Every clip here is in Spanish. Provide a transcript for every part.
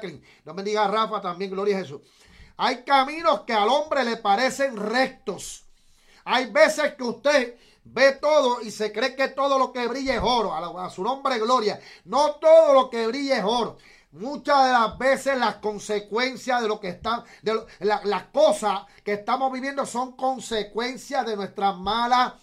Jacqueline. Dios bendiga a Rafa también, gloria a Jesús. Hay caminos que al hombre le parecen rectos. Hay veces que usted ve todo y se cree que todo lo que brilla es oro. A su nombre, gloria. No todo lo que brilla es oro. Muchas de las veces las consecuencias de lo que están, las cosas que estamos viviendo son consecuencias de nuestras malas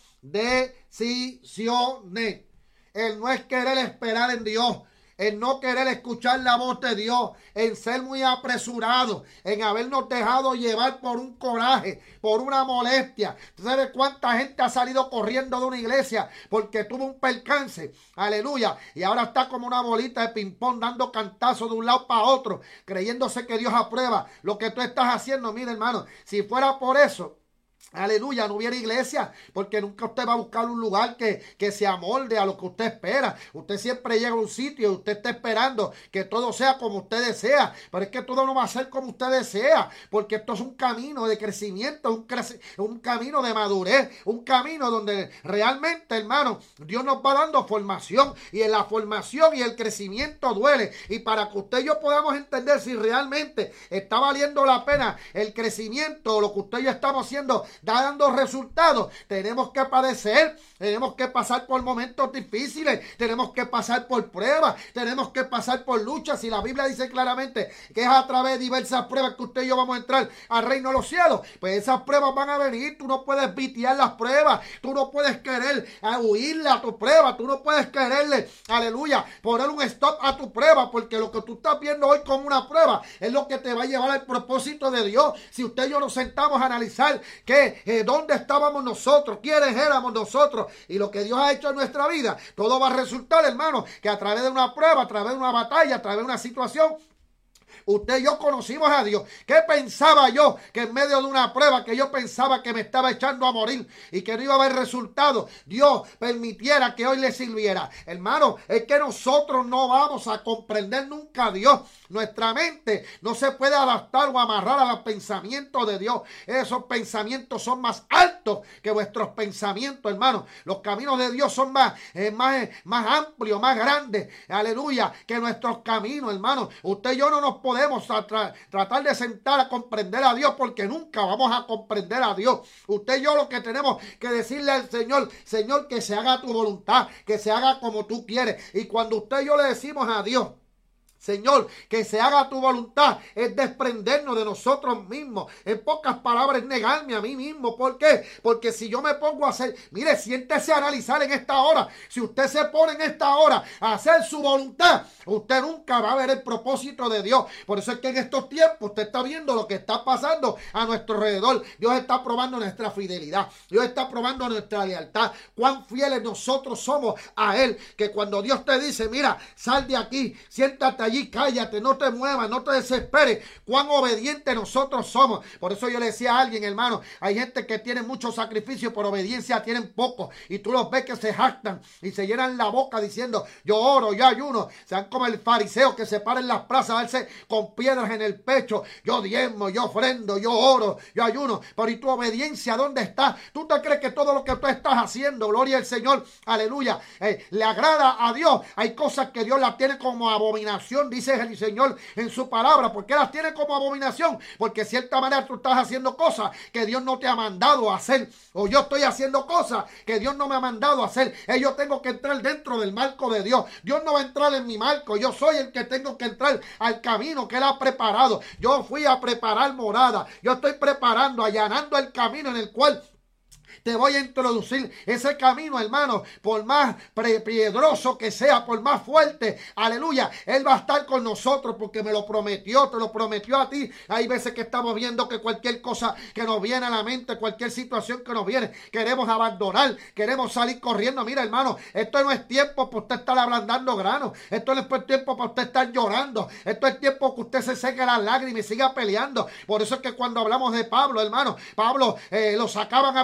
decisiones. El no es querer esperar en Dios, en no querer escuchar la voz de Dios, en ser muy apresurado, en habernos dejado llevar por un coraje, por una molestia. ¿Tú sabes cuánta gente ha salido corriendo de una iglesia porque tuvo un percance? Aleluya. Y ahora está como una bolita de ping-pong dando cantazos de un lado para otro, creyéndose que Dios aprueba lo que tú estás haciendo. Mira, hermano, si fuera por eso, aleluya, no hubiera iglesia, porque nunca usted va a buscar un lugar que se amolde a lo que usted espera. Usted siempre llega a un sitio y usted está esperando que todo sea como usted desea, pero es que todo no va a ser como usted desea, porque esto es un camino de crecimiento, un camino de madurez, un camino donde realmente, hermano, Dios nos va dando formación, y en la formación y el crecimiento duele, y para que usted y yo podamos entender si realmente está valiendo la pena el crecimiento o lo que usted y yo estamos haciendo dando resultados, tenemos que padecer, tenemos que pasar por momentos difíciles, tenemos que pasar por pruebas, tenemos que pasar por luchas. Y la Biblia dice claramente que es a través de diversas pruebas que usted y yo vamos a entrar al reino de los cielos. Pues esas pruebas van a venir. Tú no puedes vitiar las pruebas, tú no puedes querer huirle a tu prueba, tú no puedes quererle, aleluya, poner un stop a tu prueba, porque lo que tú estás viendo hoy como una prueba es lo que te va a llevar al propósito de Dios. Si usted y yo nos sentamos a analizar que dónde estábamos nosotros, quiénes éramos nosotros y lo que Dios ha hecho en nuestra vida, todo va a resultar, hermano, que a través de una prueba, a través de una batalla, a través de una situación, usted y yo conocimos a Dios. ¿Qué pensaba yo? Que en medio de una prueba que yo pensaba que me estaba echando a morir y que no iba a haber resultado, Dios permitiera que hoy le sirviera. Hermano, es que nosotros no vamos a comprender nunca a Dios. Nuestra mente no se puede adaptar o amarrar a los pensamientos de Dios. Esos pensamientos son más altos que vuestros pensamientos, hermano. Los caminos de Dios son más amplios, más grandes, aleluya, que nuestros caminos, hermano. Usted y yo no nos podemos tratar de sentar a comprender a Dios, porque nunca vamos a comprender a Dios. Usted y yo lo que tenemos que decirle al Señor, Señor, que se haga tu voluntad, que se haga como tú quieres. Y cuando usted y yo le decimos a Dios, Señor, que se haga tu voluntad, es desprendernos de nosotros mismos. En pocas palabras, negarme a mí mismo. ¿Por qué? Porque si yo me pongo a hacer, mire, siéntese a analizar en esta hora. Si usted se pone en esta hora a hacer su voluntad, usted nunca va a ver el propósito de Dios. Por eso es que en estos tiempos usted está viendo lo que está pasando a nuestro alrededor. Dios está probando nuestra fidelidad. Dios está probando nuestra lealtad. Cuán fieles nosotros somos a Él. Que cuando Dios te dice, mira, sal de aquí, siéntate allí, cállate, no te muevas, no te desesperes. Cuán obedientes nosotros somos. Por eso yo le decía a alguien, hermano, hay gente que tiene mucho sacrificio, por obediencia tienen poco, y tú los ves que se jactan y se llenan la boca diciendo, yo oro, yo ayuno. Sean como el fariseo que se para en las plazas a darse con piedras en el pecho, yo diezmo, yo ofrendo, yo oro, yo ayuno. Pero ¿y tu obediencia dónde está? ¿Tú te crees que todo lo que tú estás haciendo, gloria al Señor, aleluya, le agrada a Dios? Hay cosas que Dios las tiene como abominación, dice el Señor en su palabra. ¿Por qué las tiene como abominación? Porque de cierta manera tú estás haciendo cosas que Dios no te ha mandado a hacer, o yo estoy haciendo cosas que Dios no me ha mandado a hacer. Yo tengo que entrar dentro del marco de Dios. Dios no va a entrar en mi marco, yo soy el que tengo que entrar al camino que Él ha preparado. Yo fui a preparar morada, yo estoy preparando, allanando el camino en el cual te voy a introducir. Ese camino, hermano, por más piedroso que sea, por más fuerte, aleluya, Él va a estar con nosotros porque me lo prometió, te lo prometió a ti. Hay veces que estamos viendo que cualquier cosa que nos viene a la mente, cualquier situación que nos viene, queremos abandonar, queremos salir corriendo. Mira, hermano, esto no es tiempo para usted estar ablandando granos, esto no es tiempo para usted estar llorando, esto es tiempo que usted se seque las lágrimas y siga peleando. Por eso es que cuando hablamos de Pablo, hermano, Pablo lo sacaban a apedrear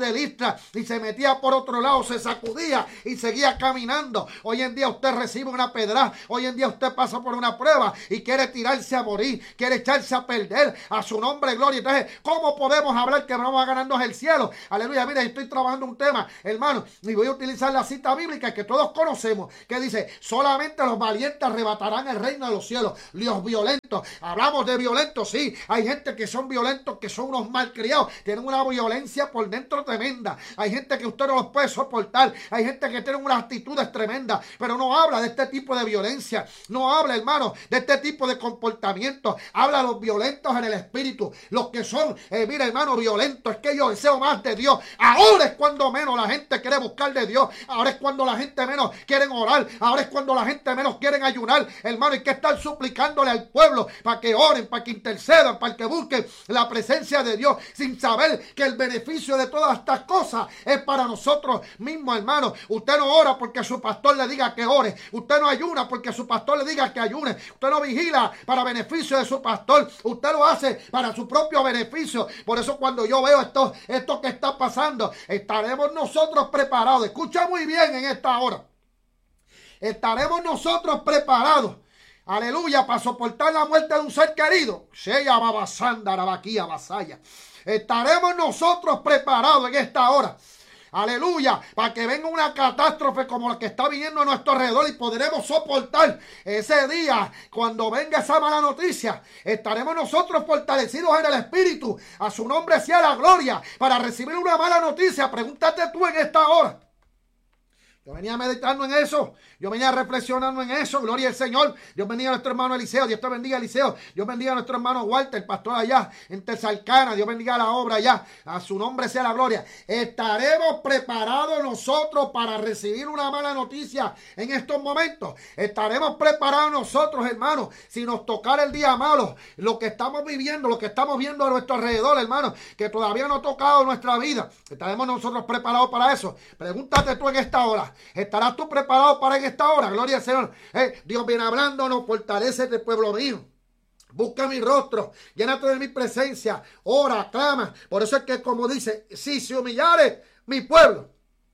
de Listra y se metía por otro lado, se sacudía y seguía caminando. Hoy en día usted recibe una pedrada, hoy en día usted pasa por una prueba y quiere tirarse a morir, quiere echarse a perder. A su nombre, gloria. Entonces, ¿cómo podemos hablar que vamos a ganarnos el cielo? Aleluya. Mira, estoy trabajando un tema, hermano, y voy a utilizar la cita bíblica que todos conocemos, que dice: solamente los valientes arrebatarán el reino de los cielos. Los violentos, hablamos de violentos, sí, hay gente que son violentos, que son unos malcriados, tienen una violencia por dentro tremenda. Hay gente que usted no los puede soportar, hay gente que tiene unas actitudes tremendas, pero no habla de este tipo de violencia, no habla, hermano, de este tipo de comportamiento. Habla de los violentos en el espíritu, los que son, mira, hermano, violentos. Es que yo deseo más de Dios. Ahora es cuando menos la gente quiere buscar de Dios, ahora es cuando la gente menos quiere orar, ahora es cuando la gente menos quiere ayunar. Hermano, hay que estar suplicándole al pueblo para que oren, para que intercedan, para que busquen la presencia de Dios, sin saber que el beneficio de todas estas cosas es para nosotros mismos, hermano. Usted no ora porque su pastor le diga que ore, usted no ayuna porque su pastor le diga que ayune, usted no vigila para beneficio de su pastor, usted lo hace para su propio beneficio. Por eso cuando yo veo esto que está pasando, estaremos nosotros preparados. Escucha muy bien en esta hora. Estaremos nosotros preparados, aleluya, para soportar la muerte de un ser querido. Estaremos nosotros preparados en esta hora, aleluya, para que venga una catástrofe como la que está viniendo a nuestro alrededor, y podremos soportar ese día. Cuando venga esa mala noticia, estaremos nosotros fortalecidos en el espíritu. A su nombre sea la gloria, para recibir una mala noticia. Pregúntate tú en esta hora. Yo venía meditando en eso, yo venía reflexionando en eso, gloria al Señor. Dios bendiga a nuestro hermano Eliseo, Dios te bendiga Eliseo, Dios bendiga a nuestro hermano Walter, el pastor allá en Texarkana, Dios bendiga la obra allá, a su nombre sea la gloria. Estaremos preparados nosotros para recibir una mala noticia en estos momentos. Estaremos preparados nosotros, hermanos, si nos tocara el día malo, lo que estamos viviendo, lo que estamos viendo a nuestro alrededor, hermanos, que todavía no ha tocado nuestra vida. Estaremos nosotros preparados para eso. Pregúntate tú en esta hora. ¿Estarás tú preparado para en esta hora? Gloria al Señor. Dios viene hablándonos: fortalécete, pueblo mío. Busca mi rostro, llénate de mi presencia, ora, clama. Por eso es que, como dice: si se humillare mi pueblo,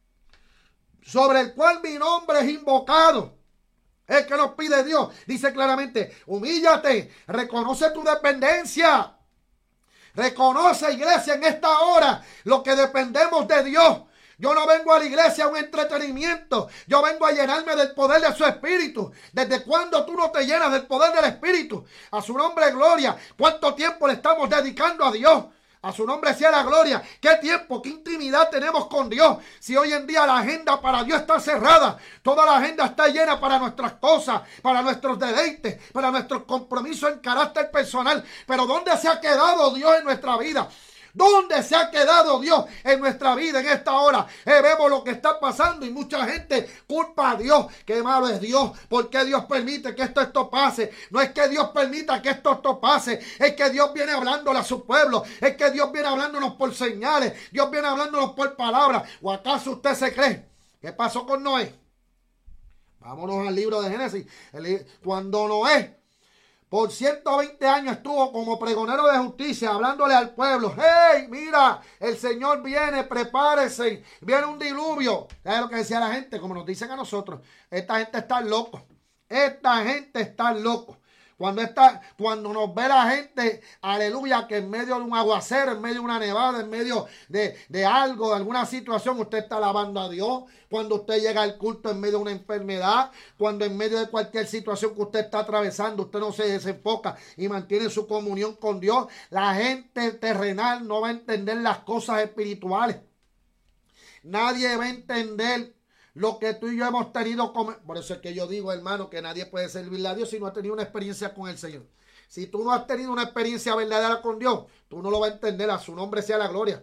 sobre el cual mi nombre es invocado. Es que nos pide Dios. Dice claramente: humíllate, reconoce tu dependencia. Reconoce, iglesia, en esta hora lo que dependemos de Dios. Yo no vengo a la iglesia a un entretenimiento. Yo vengo a llenarme del poder de su espíritu. ¿Desde cuándo tú no te llenas del poder del espíritu? A su nombre, gloria. ¿Cuánto tiempo le estamos dedicando a Dios? A su nombre sea la gloria. ¿Qué tiempo, qué intimidad tenemos con Dios? Si hoy en día la agenda para Dios está cerrada, toda la agenda está llena para nuestras cosas, para nuestros deleites, para nuestros compromisos en carácter personal. Pero ¿dónde se ha quedado Dios en nuestra vida? ¿Dónde se ha quedado Dios en nuestra vida en esta hora? Vemos lo que está pasando y mucha gente culpa a Dios. Qué malo es Dios. ¿Por qué Dios permite que esto pase? No es que Dios permita que esto pase. Es que Dios viene hablándole a su pueblo. Es que Dios viene hablándonos por señales. Dios viene hablándonos por palabras. ¿O acaso usted se cree? ¿Qué pasó con Noé? Vámonos al libro de Génesis. Cuando Noé por 120 años estuvo como pregonero de justicia, hablándole al pueblo: hey, mira, el Señor viene, prepárese, viene un diluvio. ¿Sabes lo que decía la gente? Como nos dicen a nosotros: esta gente está loco, esta gente está loco. Cuando nos ve la gente, aleluya, que en medio de un aguacero, en medio de una nevada, en medio de algo, de alguna situación, usted está alabando a Dios. Cuando usted llega al culto en medio de una enfermedad, cuando en medio de cualquier situación que usted está atravesando, usted no se desenfoca y mantiene su comunión con Dios. La gente terrenal no va a entender las cosas espirituales. Nadie va a entender lo que tú y yo hemos tenido. Por eso es que yo digo, hermano, que nadie puede servirle a Dios si no ha tenido una experiencia con el Señor. Si tú no has tenido una experiencia verdadera con Dios, tú no lo vas a entender. A su nombre sea la gloria.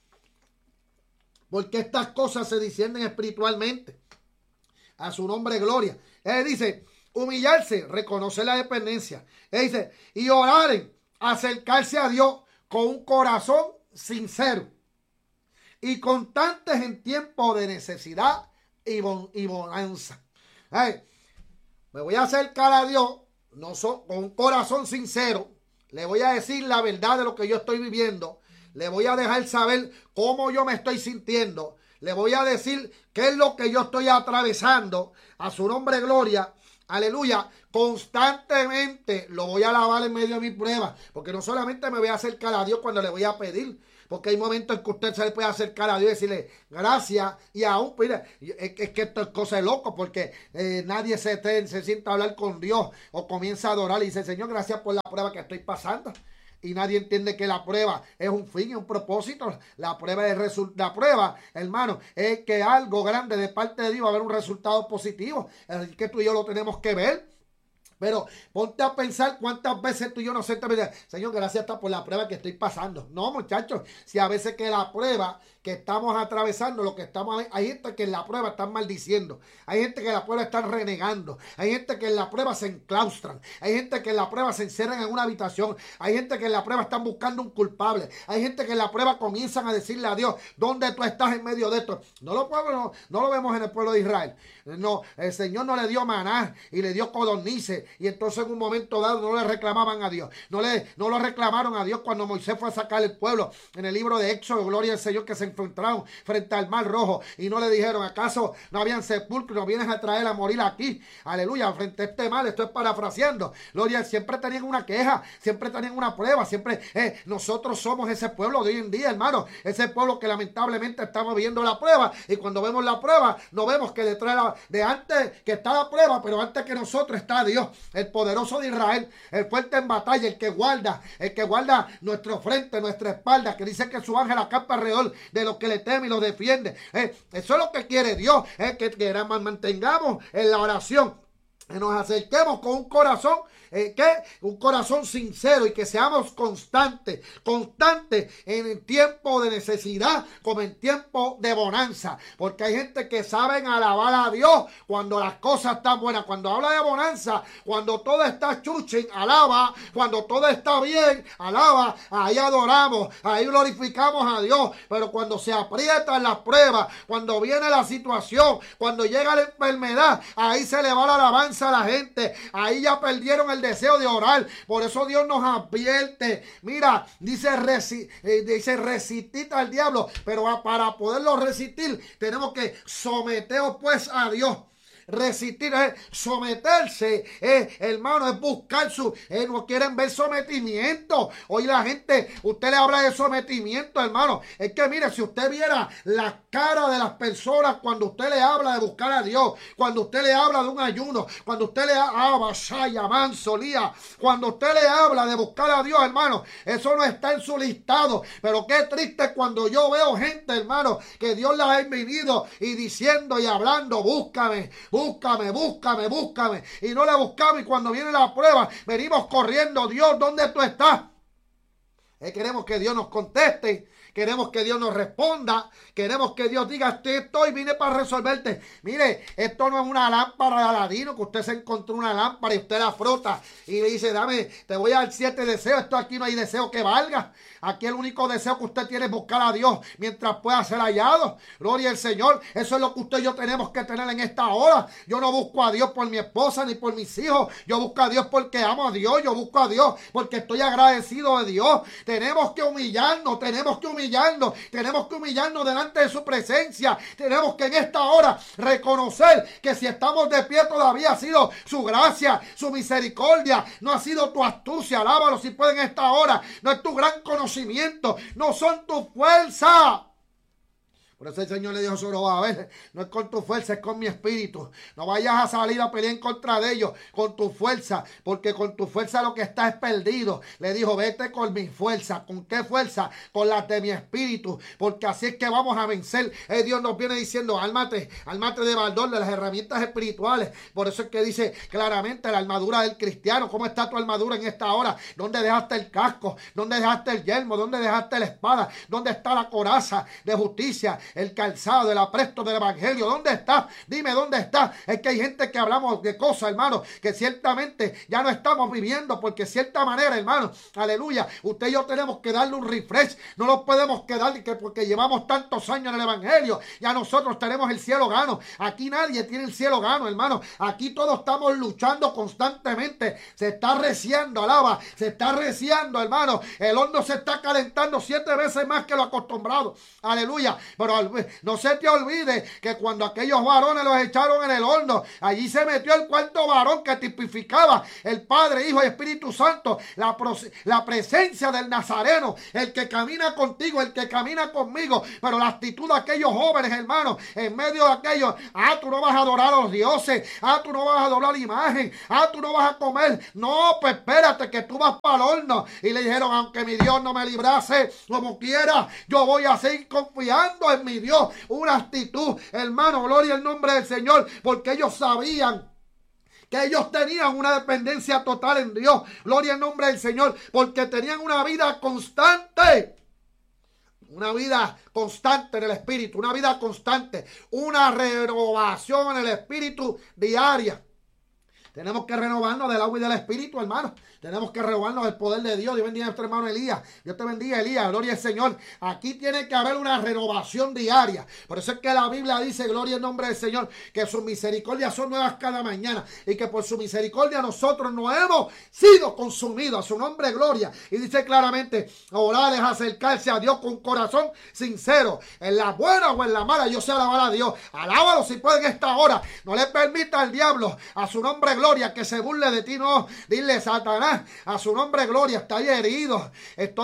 Porque estas cosas se disciernen espiritualmente. A su nombre, gloria. Él dice: humillarse, reconocer la dependencia. Él dice: y oraren, acercarse a Dios con un corazón sincero y constantes en tiempo de necesidad y bonanza. Me voy a acercar a Dios con un corazón sincero. Le voy a decir la verdad de lo que yo estoy viviendo. Le voy a dejar saber cómo yo me estoy sintiendo. Le voy a decir qué es lo que yo estoy atravesando. A su nombre, gloria. Aleluya. Constantemente lo voy a alabar en medio de mi prueba. Porque no solamente me voy a acercar a Dios cuando le voy a pedir. Porque hay momentos en que usted se le puede acercar a Dios y decirle gracias. Y aún, mire, es que esto es cosa de loco. Porque nadie se sienta a hablar con Dios o comienza a adorar y dice, Señor, gracias por la prueba que estoy pasando. Y nadie entiende que la prueba es un fin, es un propósito. La prueba, hermano, es que algo grande de parte de Dios va a haber un resultado positivo. Es que tú y yo lo tenemos que ver. Pero ponte a pensar cuántas veces tú y yo nos sentamos y decimos, Señor, gracias hasta por la prueba que estoy pasando. No, muchachos, si a veces que la prueba que estamos atravesando, lo que estamos, hay gente que en la prueba están maldiciendo, hay gente que en la prueba están renegando, hay gente que en la prueba se enclaustran, hay gente que en la prueba se encierran en una habitación, hay gente que en la prueba están buscando un culpable, hay gente que en la prueba comienzan a decirle a Dios, ¿dónde tú estás en medio de esto? No lo vemos en el pueblo de Israel. No, el Señor no le dio maná y le dio codornices y entonces en un momento dado no le reclamaban a Dios, no lo reclamaron a Dios cuando Moisés fue a sacar el pueblo en el libro de Éxodo, gloria al Señor, que se encontraron frente al mar rojo y no le dijeron, ¿acaso no habían sepulcro? ¿Nos vienes a traer a morir aquí? Aleluya, frente a este mal, esto es parafraseando, gloria, siempre tenían una queja, siempre tenían una prueba, siempre nosotros somos ese pueblo de hoy en día, hermano, ese pueblo que lamentablemente estamos viendo la prueba y cuando vemos la prueba no vemos que detrás de antes que está la prueba, pero antes que nosotros está Dios, el poderoso de Israel, el fuerte en batalla, el que guarda nuestro frente, nuestra espalda, que dice que su ángel acampa alrededor de los que le teme y lo defiende. Eso es lo que quiere Dios, que mantengamos en la oración, que nos acerquemos con un corazón, un corazón sincero y que seamos constantes en el tiempo de necesidad como en tiempo de bonanza, porque hay gente que saben alabar a Dios cuando las cosas están buenas, cuando habla de bonanza, cuando todo está chuchín, alaba, cuando todo está bien, alaba, ahí adoramos, ahí glorificamos a Dios, pero cuando se aprietan las pruebas, cuando viene la situación, cuando llega la enfermedad, ahí se le va la alabanza a la gente, ahí ya perdieron el deseo de orar. Por eso Dios nos advierte, mira, dice resistid al diablo, pero para poderlo resistir tenemos que someteos pues a Dios. Resistir es someterse, hermano, es buscar no quieren ver sometimiento. Hoy la gente, usted le habla de sometimiento, hermano. Es que mire, si usted viera la cara de las personas cuando usted le habla de buscar a Dios, cuando usted le habla de un ayuno, cuando usted le habla, cuando usted le habla de buscar a Dios, hermano, eso no está en su listado. Pero qué triste cuando yo veo gente, hermano, que Dios la ha venido y diciendo y hablando, búscame, y no le buscamos, y cuando viene la prueba venimos corriendo, Dios, ¿dónde tú estás? Queremos que Dios nos conteste, queremos que Dios nos responda, queremos que Dios diga, estoy, vine para resolverte. Mire, esto no es una lámpara de Aladino, que usted se encontró una lámpara y usted la frota y le dice, te voy a dar 7 deseos, esto aquí no hay deseo que valga. Aquí el único deseo que usted tiene es buscar a Dios mientras pueda ser hallado. Gloria al Señor. Eso es lo que usted y yo tenemos que tener en esta hora. Yo no busco a Dios por mi esposa ni por mis hijos. Yo busco a Dios porque amo a Dios. Yo busco a Dios porque estoy agradecido de Dios. Tenemos que humillarnos delante de su presencia. Tenemos que en esta hora reconocer que si estamos de pie todavía ha sido su gracia, su misericordia. No ha sido tu astucia. Alábalo si puede en esta hora. No es tu gran conocimiento. No son tu fuerza. Por eso el Señor le dijo a Zorobabel, no es con tu fuerza, es con mi espíritu. No vayas a salir a pelear en contra de ellos con tu fuerza, porque con tu fuerza lo que está es perdido. Le dijo, vete con mi fuerza. ¿Con qué fuerza? Con las de mi espíritu, porque así es que vamos a vencer. Dios nos viene diciendo, ármate de valor, de las herramientas espirituales. Por eso es que dice claramente la armadura del cristiano. ¿Cómo está tu armadura en esta hora? ¿Dónde dejaste el casco? ¿Dónde dejaste el yelmo? ¿Dónde dejaste la espada? ¿Dónde está la coraza de justicia? el calzado, el apresto del evangelio. ¿Dónde está? Dime dónde está. Es que hay gente que hablamos de cosas, hermano, que ciertamente ya no estamos viviendo, porque de cierta manera, hermano, aleluya, usted y yo tenemos que darle un refresh. No nos podemos quedar porque llevamos tantos años en el evangelio. Ya nosotros tenemos el cielo gano. Aquí nadie tiene el cielo gano, hermano. Aquí todos estamos luchando constantemente. Se está reciando, alaba, se está reciando, hermano. El horno se está calentando 7 veces más que lo acostumbrado. Aleluya. Pero no se te olvide que cuando aquellos varones los echaron en el horno, allí se metió el cuarto varón que tipificaba el Padre, Hijo y Espíritu Santo. La presencia del Nazareno, el que camina contigo, el que camina conmigo. Pero la actitud de aquellos jóvenes, hermano, en medio de aquellos, tú no vas a adorar a los dioses, tú no vas a adorar la imagen, tú no vas a comer. No, pues espérate que tú vas para el horno. Y le dijeron, aunque mi Dios no me librase, como quiera, yo voy a seguir confiando en mi Dios. Una actitud, hermano, gloria al nombre del Señor, porque ellos sabían que ellos tenían una dependencia total en Dios. Gloria al nombre del Señor, porque tenían una vida constante. Una vida constante en el Espíritu, una vida constante, una renovación en el Espíritu diaria. Tenemos que renovarnos del agua y del Espíritu, hermano. Tenemos que renovarnos del poder de Dios. Dios bendiga a nuestro hermano Elías. Dios te bendiga, Elías. Gloria al Señor. Aquí tiene que haber una renovación diaria. Por eso es que la Biblia dice, gloria al nombre del Señor, que sus misericordias son nuevas cada mañana. Y que por su misericordia nosotros no hemos sido consumidos. A su nombre, gloria. Y dice claramente, orar es acercarse a Dios con corazón sincero. En la buena o en la mala, yo sé alabar a Dios. Alábalo si puede en esta hora. No le permita al diablo, a su nombre, gloria, que se burle de ti. No, dile, Satanás, a su nombre, gloria, estoy herido,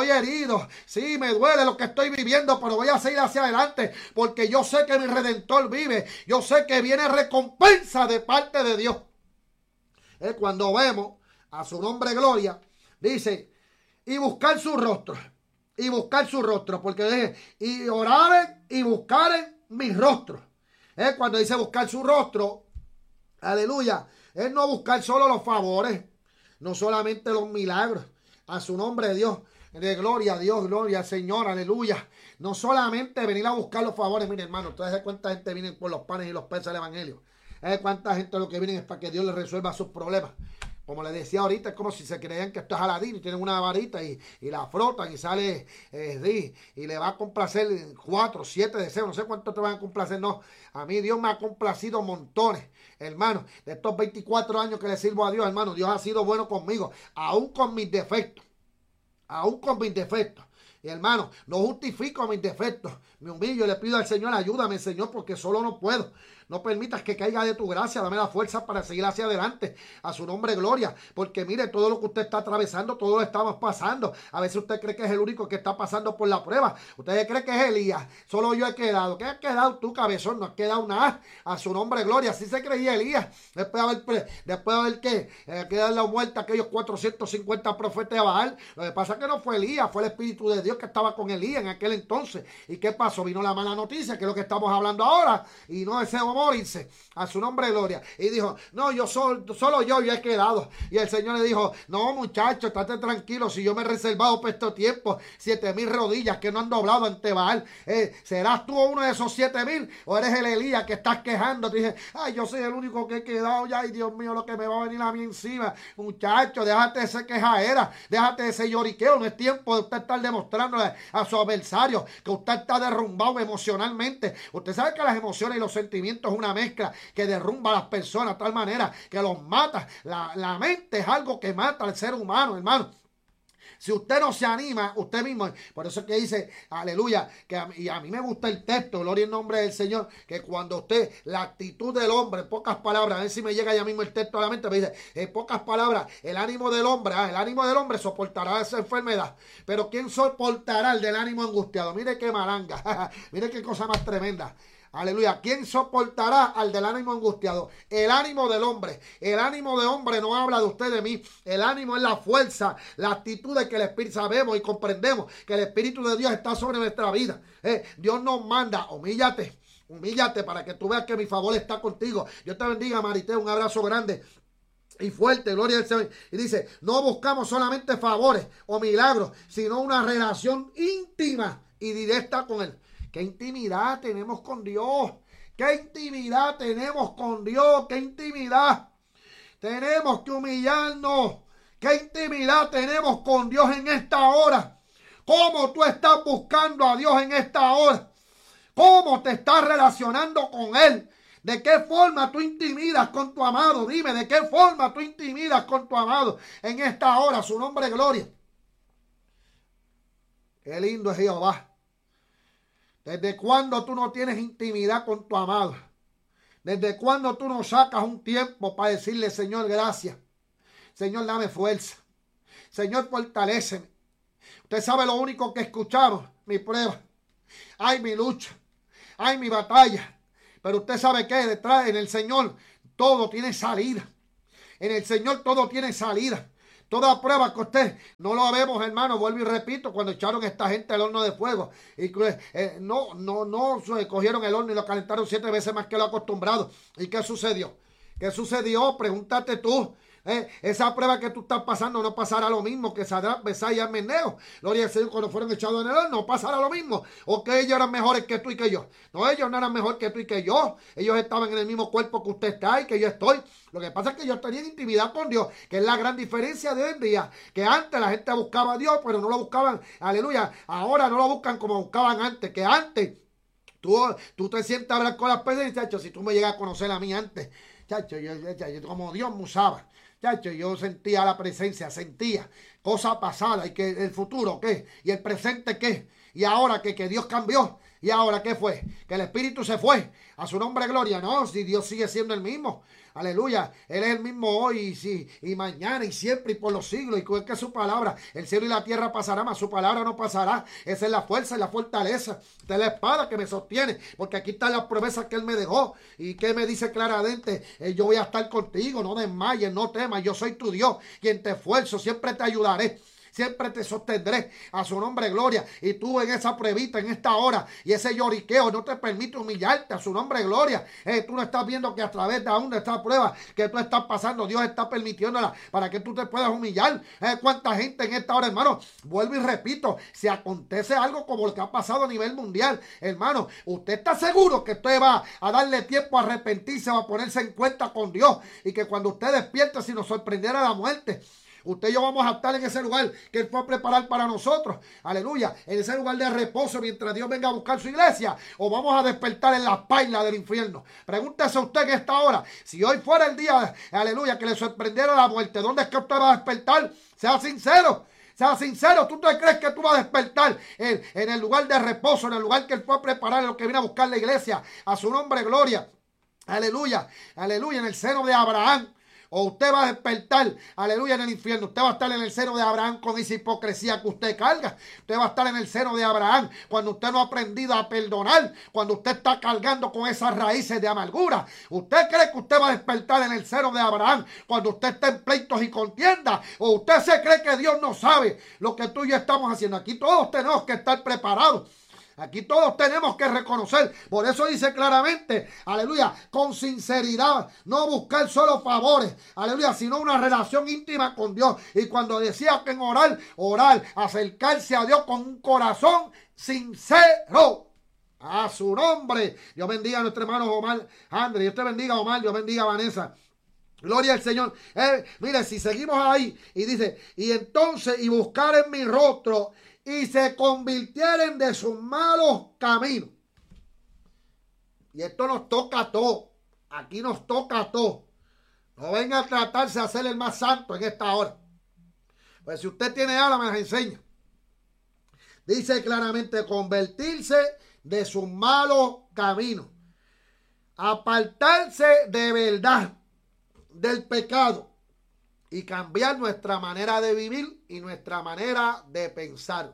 sí, me duele lo que estoy viviendo, pero voy a seguir hacia adelante, porque yo sé que mi Redentor vive, yo sé que viene recompensa de parte de Dios. Cuando vemos a su nombre, gloria, dice, y buscar su rostro, porque dice, y oraren y buscaren mi rostro. Cuando dice buscar su rostro, aleluya, es no buscar solo los favores, no solamente los milagros. A su nombre, Dios, de gloria a Dios, gloria al Señor, aleluya. No solamente venir a buscar los favores. Mire, hermano, ustedes saben cuánta gente viene por los panes y los peces del evangelio. Cuánta gente lo que viene es para que Dios les resuelva sus problemas. Como les decía ahorita, es como si se creían que esto es Aladín y tienen una varita y la frotan y sale y le va a complacer 4, 7 deseos. No sé cuántos te van a complacer, no. A mí Dios me ha complacido montones, hermano. De estos 24 años que le sirvo a Dios, hermano, Dios ha sido bueno conmigo, aún con mis defectos. Y hermano, no justifico mis defectos. Me humillo y le pido al Señor, ayúdame, Señor, porque solo no puedo. No permitas que caiga de tu gracia. Dame la fuerza para seguir hacia adelante. A su nombre, gloria. Porque mire, todo lo que usted está atravesando, todo lo estamos pasando. A veces usted cree que es el único que está pasando por la prueba. Usted cree que es Elías. Solo yo he quedado. ¿Qué has quedado tú, cabezón? No has quedado nada. A su nombre, gloria. Así se creía Elías. Después de haber que dar la muerte a aquellos 450 profetas de Baal. Lo que pasa es que no fue Elías, fue el Espíritu de Dios que estaba con Elías en aquel entonces. ¿Y qué pasó? Vino la mala noticia, que es lo que estamos hablando ahora. Y no deseamos morirse. A su nombre, gloria. Y dijo, no, solo yo he quedado. Y el Señor le dijo, no, muchacho, estate tranquilo. Si yo me he reservado por este tiempo 7,000 rodillas que no han doblado ante Baal. ¿Serás tú uno de esos 7,000? ¿O eres el Elías que estás quejando? Te dije, ay, yo soy el único que he quedado ya. Ay, Dios mío, lo que me va a venir a mí encima. Muchacho, déjate de ese quejadera. Déjate de ese lloriqueo. No es tiempo de usted estar demostrándole a su adversario que usted está derrumbado emocionalmente. Usted sabe que las emociones y los sentimientos es una mezcla que derrumba a las personas de tal manera que los mata. La mente es algo que mata al ser humano, hermano. Si usted no se anima, usted mismo, por eso es que dice, aleluya, y a mí me gusta el texto, gloria en nombre del Señor, que cuando usted, la actitud del hombre, en pocas palabras, a ver si me llega ya mismo el texto a la mente, me dice, en pocas palabras, el ánimo del hombre soportará esa enfermedad, pero ¿quién soportará el del ánimo angustiado? Mire qué malanga, mire qué cosa más tremenda. Aleluya. ¿Quién soportará al del ánimo angustiado? El ánimo del hombre. El ánimo de hombre no habla de usted, de mí. El ánimo es la fuerza, la actitud de que el Espíritu, sabemos y comprendemos que el Espíritu de Dios está sobre nuestra vida. Dios nos manda, humíllate para que tú veas que mi favor está contigo. Dios te bendiga, Marité, un abrazo grande y fuerte, gloria al Señor. Y dice, no buscamos solamente favores o milagros, sino una relación íntima y directa con Él. ¿Qué intimidad tenemos con Dios? ¿Qué intimidad tenemos con Dios? ¿Qué intimidad? Tenemos que humillarnos. ¿Qué intimidad tenemos con Dios en esta hora? ¿Cómo tú estás buscando a Dios en esta hora? ¿Cómo te estás relacionando con Él? ¿De qué forma tú intimidas con tu amado? Dime, ¿de qué forma tú intimidas con tu amado en esta hora? Su nombre es gloria. Qué lindo es Jehová. ¿Desde cuándo tú no tienes intimidad con tu amado? ¿Desde cuándo tú no sacas un tiempo para decirle, Señor, gracias? Señor, dame fuerza. Señor, fortaléceme. Usted sabe lo único que escuchamos, mi prueba. Ay, mi lucha. Ay, mi batalla. Pero usted sabe que detrás en el Señor todo tiene salida. En el Señor todo tiene salida. Toda prueba que usted no lo vemos, hermano, vuelvo y repito, cuando echaron a esta gente al horno de fuego y no cogieron el horno y lo calentaron 7 veces más que lo acostumbrado. ¿Y qué sucedió? ¿Qué sucedió? Pregúntate tú. Esa prueba que tú estás pasando no pasará lo mismo que Sadrach, Mesach y Abednego. Gloria al Señor, cuando fueron echados en el horno, no pasará lo mismo. O que ellos eran mejores que tú y que yo. No, ellos no eran mejor que tú y que yo. Ellos estaban en el mismo cuerpo que usted está y que yo estoy. Lo que pasa es que ellos tenían intimidad con Dios, que es la gran diferencia de hoy en día. Que antes la gente buscaba a Dios, pero no lo buscaban, aleluya. Ahora no lo buscan como buscaban antes, que antes tú te sientas a hablar con las personas, chacho, si tú me llegas a conocer a mí antes, chacho, yo como Dios me usaba. Chacho, yo sentía la presencia, sentía cosas pasadas y que el futuro qué, y el presente qué, y ahora que Dios cambió, y ahora qué fue, que el Espíritu se fue, a su nombre gloria, no, si Dios sigue siendo el mismo, aleluya, Él es el mismo hoy y mañana y siempre y por los siglos, y es que su palabra, el cielo y la tierra pasarán, mas su palabra no pasará. Esa es la fuerza y la fortaleza de la espada que me sostiene, porque aquí están las promesas que Él me dejó, y que me dice claramente, yo voy a estar contigo, no desmayes, no temas, yo soy tu Dios, quien te esfuerzo, siempre te ayudaré. Siempre te sostendré, a su nombre gloria. Y tú en esa pruebita, en esta hora, y ese lloriqueo no te permite humillarte, a su nombre gloria. Tú no estás viendo que a través de aún de esta prueba que tú estás pasando, Dios está permitiéndola para que tú te puedas humillar. Cuánta gente en esta hora, hermano, vuelvo y repito, si acontece algo como lo que ha pasado a nivel mundial, hermano, usted está seguro que usted va a darle tiempo a arrepentirse, va a ponerse en cuenta con Dios, y que cuando usted despierte, si nos sorprendiera la muerte, usted y yo vamos a estar en ese lugar que Él fue a preparar para nosotros. Aleluya. En ese lugar de reposo mientras Dios venga a buscar su iglesia. O vamos a despertar en la paila del infierno. Pregúntese usted en esta hora. Si hoy fuera el día, aleluya, que le sorprendiera la muerte, ¿dónde es que usted va a despertar? Sea sincero. Sea sincero, ¿tú te crees que tú vas a despertar en el lugar de reposo, en el lugar que Él fue a preparar, en lo que viene a buscar la iglesia? A su nombre, gloria. Aleluya. Aleluya. En el seno de Abraham. O usted va a despertar, aleluya, en el infierno. Usted va a estar en el seno de Abraham con esa hipocresía que usted carga. Usted va a estar en el seno de Abraham cuando usted no ha aprendido a perdonar. Cuando usted está cargando con esas raíces de amargura. ¿Usted cree que usted va a despertar en el seno de Abraham cuando usted está en pleitos y contiendas? ¿O usted se cree que Dios no sabe lo que tú y yo estamos haciendo? Aquí todos tenemos que estar preparados. Aquí todos tenemos que reconocer. Por eso dice claramente, aleluya, con sinceridad, no buscar solo favores, aleluya, sino una relación íntima con Dios. Y cuando decía que en orar, acercarse a Dios con un corazón sincero. A su nombre. Dios bendiga a nuestro hermano Omar Andrés. Dios te bendiga, Omar. Dios bendiga a Vanessa. Gloria al Señor. Mire, si seguimos ahí y dice, y entonces, y buscar en mi rostro, y se convirtieren de sus malos caminos. Y esto nos toca a todos. Aquí nos toca a todos. No venga a tratarse de hacer el más santo en esta hora. Pues si usted tiene alma, me las enseña. Dice claramente, convertirse de sus malos caminos. Apartarse de verdad del pecado. Y cambiar nuestra manera de vivir y nuestra manera de pensar.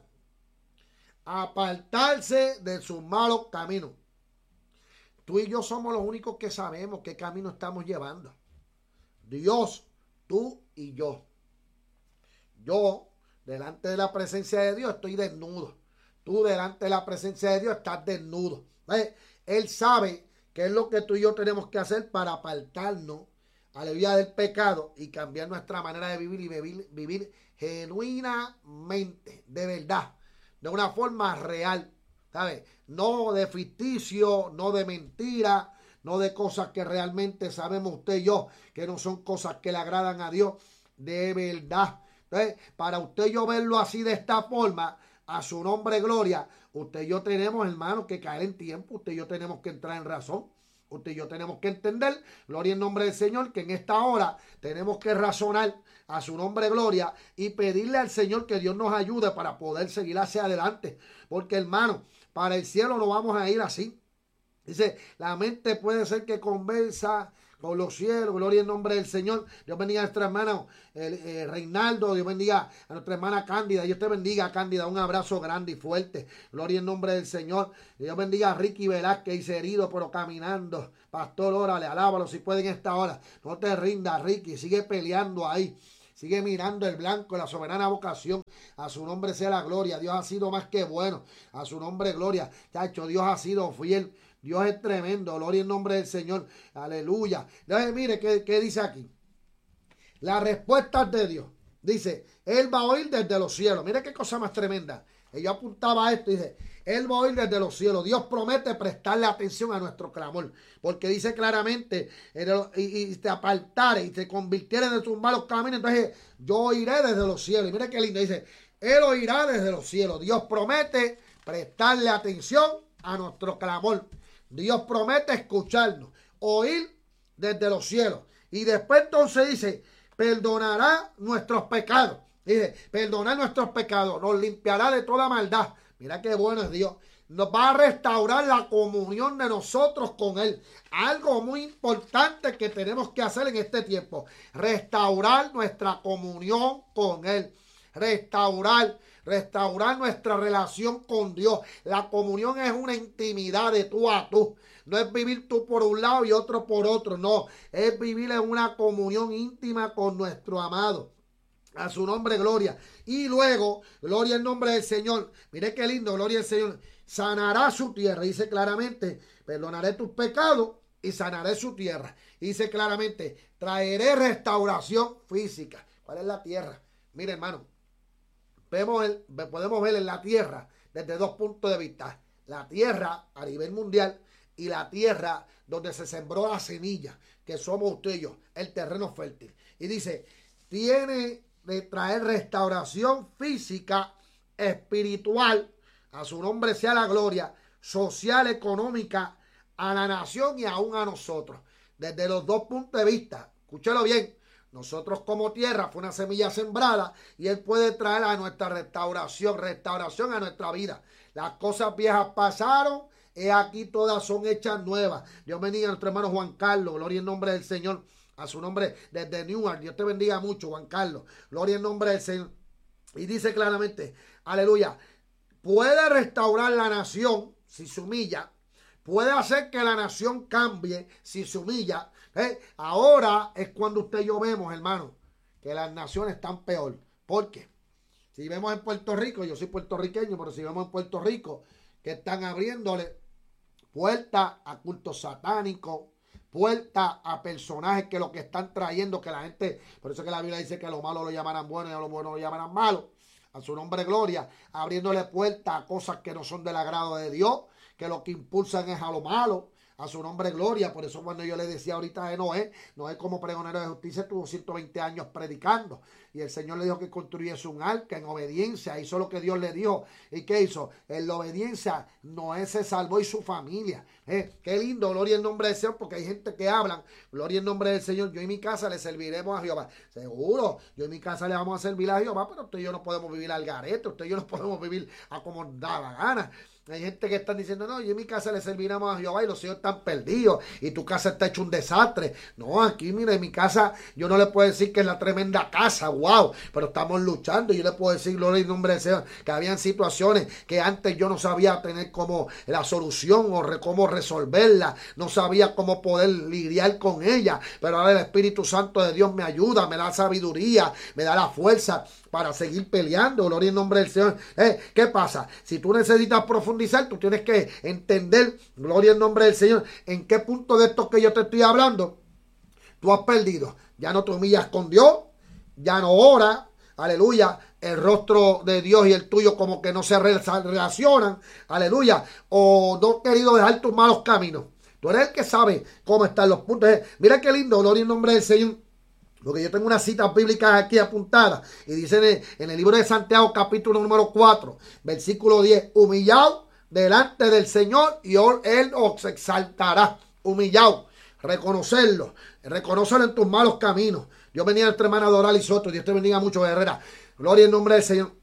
Apartarse de sus malos caminos. Tú y yo somos los únicos que sabemos qué camino estamos llevando. Dios, tú y yo. Yo, delante de la presencia de Dios, estoy desnudo. Tú, delante de la presencia de Dios, estás desnudo. Él sabe qué es lo que tú y yo tenemos que hacer para apartarnos, aleluya, del pecado y cambiar nuestra manera de vivir y vivir genuinamente, de verdad, de una forma real, ¿sabes? No de ficticio, no de mentira, no de cosas que realmente sabemos usted y yo, que no son cosas que le agradan a Dios, de verdad. Entonces, para usted y yo verlo así de esta forma, a su nombre gloria, usted y yo tenemos, hermano, que caer en tiempo, usted y yo tenemos que entrar en razón. Usted y yo tenemos que entender, gloria en nombre del Señor, que en esta hora tenemos que razonar a su nombre gloria y pedirle al Señor que Dios nos ayude para poder seguir hacia adelante. Porque, hermano, para el cielo no vamos a ir así. Dice, la mente puede ser que conversa con los cielos, gloria en nombre del Señor. Dios bendiga a nuestra hermana Reinaldo, Dios bendiga a nuestra hermana Cándida. Dios te bendiga, Cándida, un abrazo grande y fuerte. Gloria en nombre del Señor. Dios bendiga a Ricky Velázquez, dice herido pero caminando. Pastor, órale, alábalo si puede en esta hora. No te rindas, Ricky, sigue peleando ahí. Sigue mirando el blanco, la soberana vocación. A su nombre sea la gloria. Dios ha sido más que bueno. A su nombre gloria. Chacho, Dios ha sido fiel. Dios es tremendo, gloria en nombre del Señor, aleluya. Entonces, mire qué dice aquí. La respuesta de Dios. Dice, Él va a oír desde los cielos. Mire qué cosa más tremenda. Yo apuntaba a esto y dice, Él va a oír desde los cielos. Dios promete prestarle atención a nuestro clamor. Porque dice claramente, y te apartare y te convirtiere de tus malos caminos. Entonces, yo oiré desde los cielos. Y mire qué lindo, dice, Él oirá desde los cielos. Dios promete prestarle atención a nuestro clamor. Dios promete escucharnos, oír desde los cielos. Y después entonces dice, perdonará nuestros pecados. Dice, perdonar nuestros pecados, nos limpiará de toda maldad. Mira qué bueno es Dios. Nos va a restaurar la comunión de nosotros con Él. Algo muy importante que tenemos que hacer en este tiempo. Restaurar nuestra comunión con Él. Restaurar nuestra relación con Dios. La comunión es una intimidad de tú a tú. No es vivir tú por un lado y otro por otro. No, es vivir en una comunión íntima con nuestro amado. A su nombre, gloria. Y luego, gloria en nombre del Señor. Mire qué lindo, gloria al Señor. Sanará su tierra. Dice claramente, perdonaré tus pecados y sanaré su tierra. Dice claramente, traeré restauración física. ¿Cuál es la tierra? Mire, hermano. Podemos ver en la tierra desde dos puntos de vista. La tierra a nivel mundial y la tierra donde se sembró la semilla, que somos usted y yo, el terreno fértil. Y dice, tiene de traer restauración física, espiritual, a su nombre sea la gloria, social, económica, a la nación y aún a nosotros. Desde los dos puntos de vista, escúchelo bien. Nosotros como tierra fue una semilla sembrada y Él puede traer a nuestra restauración a nuestra vida. Las cosas viejas pasaron y aquí todas son hechas nuevas. Dios bendiga a nuestro hermano Juan Carlos, gloria en nombre del Señor, a su nombre desde Newark. Dios te bendiga mucho, Juan Carlos, gloria en nombre del Señor. Y dice claramente, aleluya, puede restaurar la nación si se humilla, puede hacer que la nación cambie si se humilla. Ahora es cuando usted y yo vemos, hermano, que las naciones están peor. ¿Por qué? Si vemos en Puerto Rico, yo soy puertorriqueño, pero si vemos en Puerto Rico que están abriéndole puertas a cultos satánicos, puertas a personajes que lo que están trayendo, que la gente, por eso que la Biblia dice que a lo malo lo llamarán bueno y a lo bueno lo llamarán malo. A su nombre gloria, abriéndole puertas a cosas que no son del agrado de Dios, que lo que impulsan es a lo malo. A su nombre gloria. Por eso cuando yo le decía ahorita de Noé como pregonero de justicia estuvo 120 años predicando y el Señor le dijo que construyese un arca en obediencia, hizo lo que Dios le dijo. ¿Y qué hizo? En la obediencia Noé se salvó y su familia. Qué lindo, gloria en nombre del Señor, porque hay gente que hablan, gloria en nombre del Señor, yo y mi casa le serviremos a Jehová. Seguro, yo y mi casa le vamos a servir a Jehová, pero usted y yo no podemos vivir al garete, usted y yo no podemos vivir a como da la gana. Hay gente que están diciendo, no, yo en mi casa le serviremos a Jehová y los hijos están perdidos y tu casa está hecho un desastre. No, aquí, mira, en mi casa yo no le puedo decir que es la tremenda casa, wow, pero estamos luchando. Yo le puedo decir, gloria en nombre del Señor, que habían situaciones que antes yo no sabía tener como la solución o cómo resolverla, no sabía cómo poder lidiar con ella, pero ahora el Espíritu Santo de Dios me ayuda, me da sabiduría, me da la fuerza para seguir peleando, gloria en nombre del Señor. ¿Qué pasa? Si tú necesitas profundizar, tú tienes que entender, gloria en nombre del Señor, en qué punto de esto que yo te estoy hablando, tú has perdido. Ya no te humillas con Dios, ya no oras, aleluya, el rostro de Dios y el tuyo como que no se relacionan, aleluya, o no has querido dejar tus malos caminos. Tú eres el que sabe cómo están los puntos. Mira qué lindo, gloria en nombre del Señor. Porque yo tengo unas citas bíblicas aquí apuntadas. Y dice en el libro de Santiago, capítulo número 4, versículo 10. Humillado delante del Señor y Él os exaltará. Humillado. Reconocerlo. Reconocerlo en tus malos caminos. Dios bendiga a nuestra hermana Doralis Soto. Dios te bendiga mucho, guerrera. Gloria en nombre del Señor.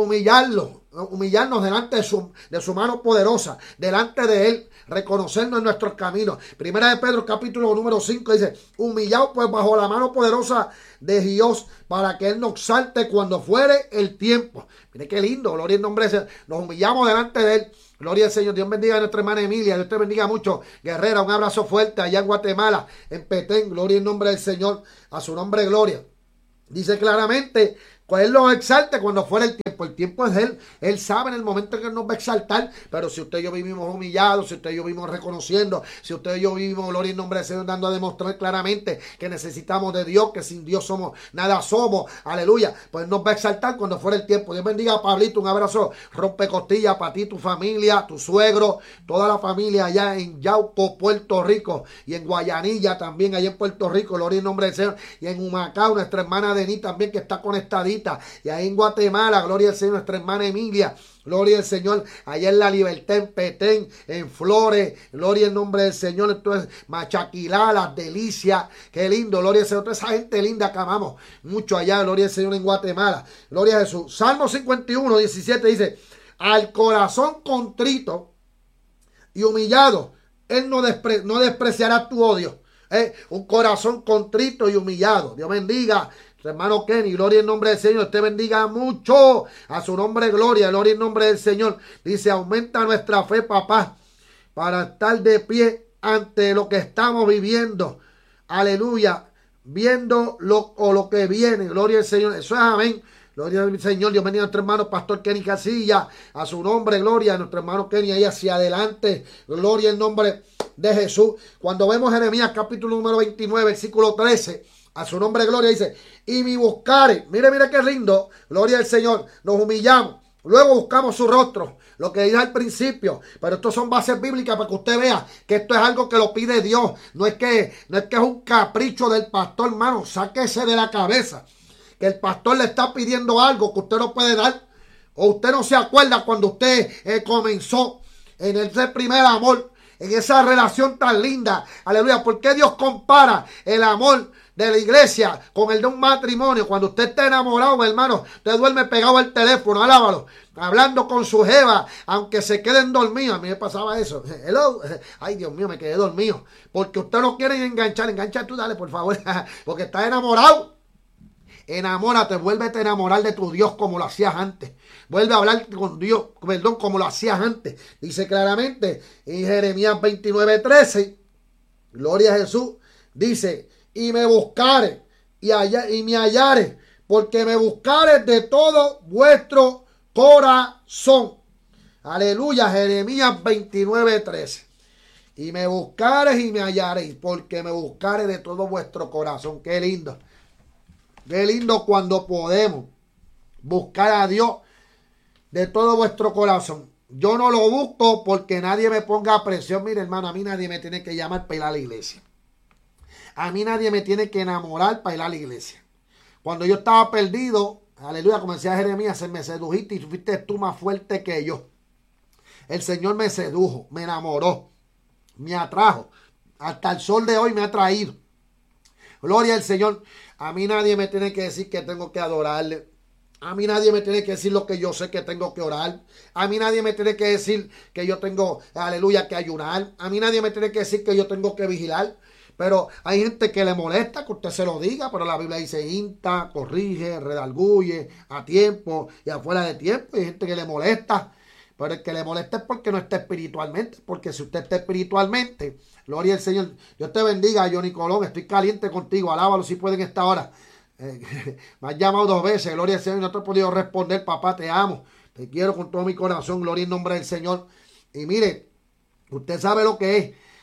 Humillarnos delante de su mano poderosa, delante de Él, reconocernos en nuestros caminos. Primera de Pedro, capítulo número 5, dice, humillados pues bajo la mano poderosa de Dios, para que Él nos exalte cuando fuere el tiempo. Mire qué lindo, gloria en nombre de Dios. Nos humillamos delante de Él. Gloria al Señor. Dios bendiga a nuestra hermana Emilia. Dios te bendiga mucho, guerrera. Un abrazo fuerte allá en Guatemala, en Petén. Gloria en nombre del Señor. A su nombre, gloria. Dice claramente, pues Él los exalte cuando fuera el tiempo. El tiempo es de Él. Él sabe en el momento en que Él nos va a exaltar. Pero si usted y yo vivimos humillados, si usted y yo vivimos reconociendo, si usted y yo vivimos, gloria en nombre del Señor, dando a demostrar claramente que necesitamos de Dios, que sin Dios nada somos, aleluya, pues nos va a exaltar cuando fuera el tiempo. Dios bendiga a Pablito, un abrazo rompecostillas para ti, tu familia, tu suegro, toda la familia allá en Yauco, Puerto Rico, y en Guayanilla también, allá en Puerto Rico, gloria en nombre del Señor, y en Humacao, nuestra hermana Denis también que está conectadita, y ahí en Guatemala, gloria al Señor, nuestra hermana Emilia, gloria al Señor, allá en La Libertad, en Petén, en Flores, gloria en nombre del Señor, entonces Machaquilá, Las Delicias, qué lindo, gloria al Señor, toda esa gente linda que amamos mucho allá, gloria al Señor en Guatemala, gloria a Jesús. Salmo 51, 17 dice, al corazón contrito y humillado, Él no despreciará tu odio. Un corazón contrito y humillado. Dios bendiga hermano Kenny, gloria en nombre del Señor, te bendiga mucho, a su nombre gloria en nombre del Señor. Dice, aumenta nuestra fe, papá, para estar de pie ante lo que estamos viviendo, aleluya, viendo lo que viene, gloria al Señor, eso es amén. Gloria al Señor. Dios bendiga a nuestro hermano Pastor Kenny Casilla, a su nombre gloria, a nuestro hermano Kenny ahí hacia adelante, gloria en nombre de Jesús. Cuando vemos Jeremías capítulo número 29 versículo 13, a su nombre gloria, dice, y mi buscare, mire qué lindo, gloria al Señor, nos humillamos, luego buscamos su rostro, lo que dije al principio, pero estos son bases bíblicas para que usted vea que esto es algo que lo pide Dios, no es que es un capricho del pastor, hermano, sáquese de la cabeza que el pastor le está pidiendo algo que usted no puede dar, o usted no se acuerda cuando usted comenzó en ese primer amor, en esa relación tan linda, aleluya. ¿Por qué Dios compara el amor de la iglesia con el de un matrimonio? Cuando usted está enamorado, mi hermano, usted duerme pegado al teléfono, alábalo, hablando con su jeva, aunque se queden dormidos. A mí me pasaba eso. Hello. Ay, Dios mío, me quedé dormido. Porque usted no quiere enganchar. Engancha tú, dale, por favor. Porque está enamorado. Enamórate, vuélvete a enamorar de tu Dios como lo hacías antes. Vuelve a hablar con Dios, perdón, como lo hacías antes. Dice claramente en Jeremías 29:13, gloria a Jesús, dice, y me buscare y me hallare, porque me buscare de todo vuestro corazón. Aleluya, Jeremías 29:13. Y me buscares y me hallaréis, porque me buscare de todo vuestro corazón. Qué lindo. Qué lindo cuando podemos buscar a Dios de todo vuestro corazón. Yo no lo busco porque nadie me ponga presión. Mire, hermano, a mí nadie me tiene que llamar para ir a la iglesia. A mí nadie me tiene que enamorar para ir a la iglesia. Cuando yo estaba perdido, aleluya, como decía Jeremías, me sedujiste y fuiste tú más fuerte que yo. El Señor me sedujo, me enamoró, me atrajo. Hasta el sol de hoy me ha traído. Gloria al Señor. A mí nadie me tiene que decir que tengo que adorarle. A mí nadie me tiene que decir lo que yo sé que tengo que orar. A mí nadie me tiene que decir que yo tengo, aleluya, que ayunar. A mí nadie me tiene que decir que yo tengo que vigilar. Pero hay gente que le molesta que usted se lo diga, pero la Biblia dice insta, corrige, redarguye, a tiempo y afuera de tiempo. Hay gente que le molesta. Pero el que le molesta es porque no está espiritualmente. Porque si usted está espiritualmente, gloria al Señor. Dios te bendiga, Johnny Colón. Estoy caliente contigo. Alábalo si pueden esta hora. Me has llamado 2 veces. Gloria al Señor. Y no te he podido responder. Papá, te amo. Te quiero con todo mi corazón. Gloria en nombre del Señor. Y mire, usted sabe lo que es.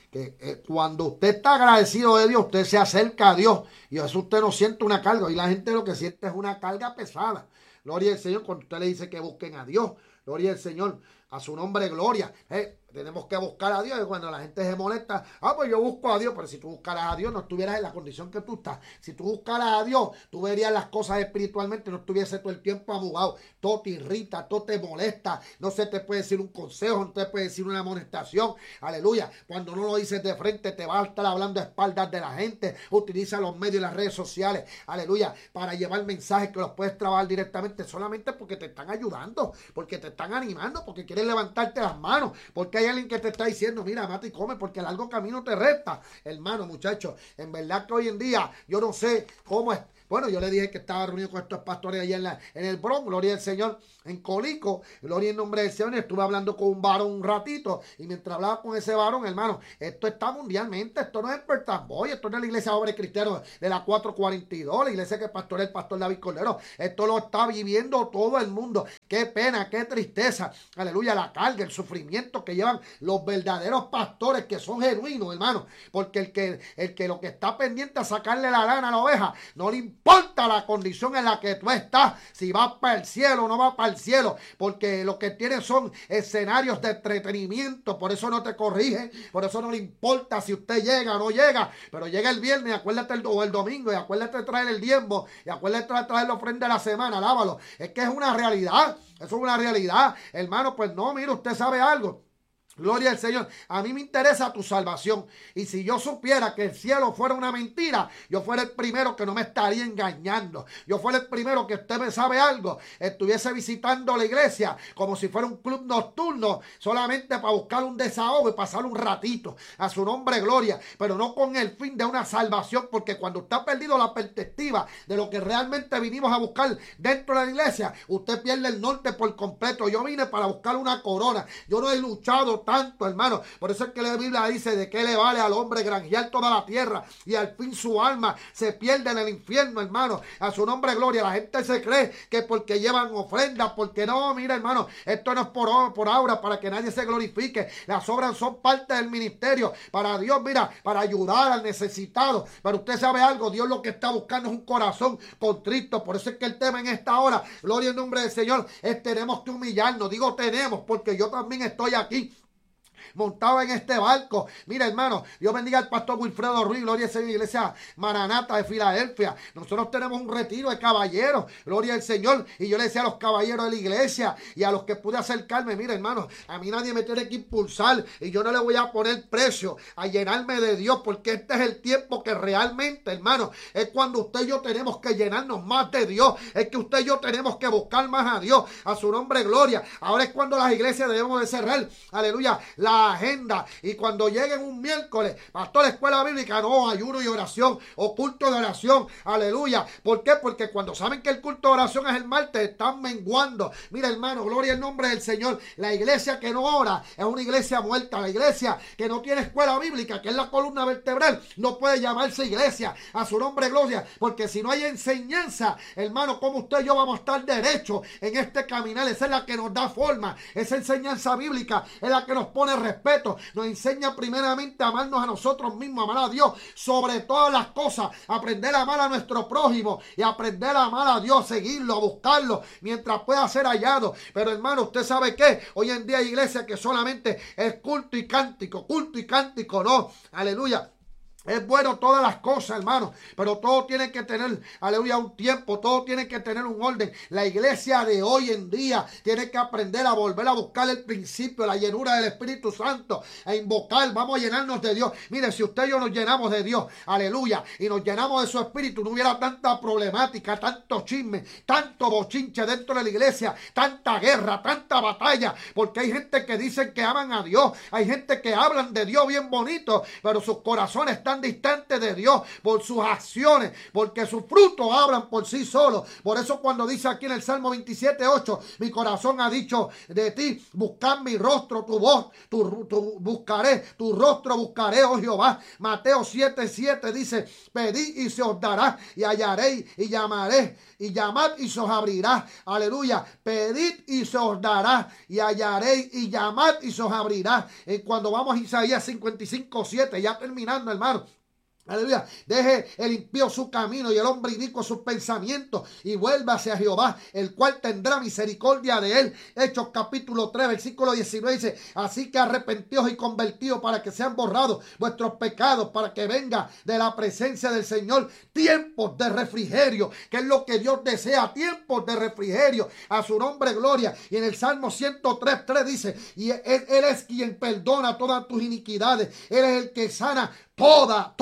que cuando usted está agradecido de Dios, usted se acerca a Dios y eso usted no siente una carga. Y la gente lo que siente es una carga pesada. Gloria al Señor cuando usted le dice que busquen a Dios. Gloria al Señor, a su nombre, gloria. Tenemos que buscar a Dios. Y cuando la gente se molesta, pues yo busco a Dios. Pero si tú buscaras a Dios, no estuvieras en la condición que tú estás. Si tú buscaras a Dios, tú verías las cosas espiritualmente, no estuviese todo el tiempo abogado. Todo te irrita, todo te molesta. No se te puede decir un consejo, no te puede decir una amonestación. Aleluya. Cuando no lo dices de frente, te va a estar hablando a espaldas de la gente. Utiliza los medios y las redes sociales. Aleluya. Para llevar mensajes que los puedes trabajar directamente solamente porque te están ayudando, porque te están animando, porque quieren levantarte las manos, porque hay alguien que te está diciendo, mira, mate y come, porque el largo camino te resta. Hermano, muchachos, en verdad que hoy en día, yo no sé cómo es. Bueno, yo le dije que estaba reunido con estos pastores allá en el Bronx, gloria al Señor, en Colico, gloria en nombre del Señor. Estuve hablando con un varón un ratito, y mientras hablaba con ese varón, hermano, esto está mundialmente, esto no es Pertan Boy, esto no es la iglesia Obres Cristianos de la 442, la iglesia que pastorea el pastor David Cordero, esto lo está viviendo todo el mundo. Qué pena, qué tristeza, aleluya, la carga, el sufrimiento que llevan los verdaderos pastores que son genuinos, hermano, porque el que lo que está pendiente a sacarle la lana a la oveja, no le importa la condición en la que tú estás, si vas para el cielo o no vas para el cielo, porque lo que tienes son escenarios de entretenimiento, por eso no te corrigen, por eso no le importa si usted llega o no llega, pero llega el viernes, acuérdate el domingo, y acuérdate de traer el diezmo, y acuérdate de traer la ofrenda de la semana, alábalo, es que es una realidad, eso es una realidad, hermano. Pues no, mire, usted sabe algo. Gloria al Señor. A mí me interesa tu salvación. Y si yo supiera que el cielo fuera una mentira, yo fuera el primero que no me estaría engañando. Yo fuera el primero que usted me sabe algo, estuviese visitando la iglesia como si fuera un club nocturno, solamente para buscar un desahogo y pasar un ratito. A su nombre, gloria. Pero no con el fin de una salvación, porque cuando usted ha perdido la perspectiva de lo que realmente vinimos a buscar dentro de la iglesia, usted pierde el norte por completo. Yo vine para buscar una corona. Yo no he luchado tanto, hermano. Por eso es que la Biblia dice: de qué le vale al hombre granjear toda la tierra y al fin su alma se pierde en el infierno, hermano. A su nombre, gloria. La gente se cree que porque llevan ofrendas, porque no, mira, hermano, esto no es por obra, para que nadie se glorifique. Las obras son parte del ministerio para Dios, mira, para ayudar al necesitado. Pero usted sabe algo, Dios lo que está buscando es un corazón contrito. Por eso es que el tema en esta hora, gloria en nombre del Señor, es: tenemos que humillarnos. Digo tenemos, porque yo también estoy aquí montado en este barco. Mira, hermano, Dios bendiga al pastor Wilfredo Ruiz, gloria al Señor, iglesia Maranata de Filadelfia. Nosotros tenemos un retiro de caballeros, gloria al Señor, y yo le decía a los caballeros de la iglesia y a los que pude acercarme: mira, hermano, a mí nadie me tiene que impulsar, y yo no le voy a poner precio a llenarme de Dios, porque este es el tiempo que realmente, hermano, es cuando usted y yo tenemos que llenarnos más de Dios, es que usted y yo tenemos que buscar más a Dios, a su nombre, gloria. Ahora es cuando las iglesias debemos de cerrar, aleluya, la agenda, y cuando lleguen un miércoles, pastor, escuela bíblica, no, ayuno y oración, o culto de oración, aleluya. ¿Por qué? Porque cuando saben que el culto de oración es el martes, están menguando. Mira, hermano, gloria al nombre del Señor. La iglesia que no ora es una iglesia muerta. La iglesia que no tiene escuela bíblica, que es la columna vertebral, no puede llamarse iglesia. A su nombre, gloria, porque si no hay enseñanza, hermano, como usted y yo vamos a estar derechos en este caminar. Esa es la que nos da forma, esa enseñanza bíblica es la que nos pone respeto, nos enseña primeramente a amarnos a nosotros mismos, amar a Dios sobre todas las cosas, aprender a amar a nuestro prójimo y aprender a amar a Dios, seguirlo, a buscarlo mientras pueda ser hallado. Pero hermano, usted sabe que hoy en día hay iglesias que solamente es culto y cántico, no, aleluya. Es bueno todas las cosas, hermano, pero todo tiene que tener, aleluya, un tiempo, todo tiene que tener un orden. La iglesia de hoy en día tiene que aprender a volver a buscar el principio, la llenura del Espíritu Santo, a invocar. Vamos a llenarnos de Dios. Mire, si usted y yo nos llenamos de Dios, aleluya, y nos llenamos de su Espíritu, no hubiera tanta problemática, tanto chisme, tanto bochinche dentro de la iglesia, tanta guerra, tanta batalla, porque hay gente que dicen que aman a Dios, hay gente que hablan de Dios bien bonito, pero sus corazones están están distantes de Dios por sus acciones, porque sus frutos hablan por sí solos. Por eso cuando dice aquí en el Salmo 27:8, mi corazón ha dicho de ti, buscar mi rostro, tu voz, buscaré, tu rostro buscaré, oh Jehová. Mateo 7:7 dice, pedid y se os dará, y hallaréis, y llamaré, y llamad y se os abrirá. Aleluya. Pedid y se os dará, y hallaréis, y llamad y se os abrirá. Cuando vamos a Isaías 55:7, ya terminando, hermano. Aleluya. Deje el impío su camino y el hombre inicuo sus pensamientos y vuélvase a Jehová, el cual tendrá misericordia de él. Hechos capítulo 3, versículo 19 dice, así que arrepentíos y convertíos para que sean borrados vuestros pecados, para que venga de la presencia del Señor tiempos de refrigerio, que es lo que Dios desea, tiempos de refrigerio, a su nombre gloria. Y en el Salmo 103:3 dice, y él es quien perdona todas tus iniquidades, Él es el que sana toda,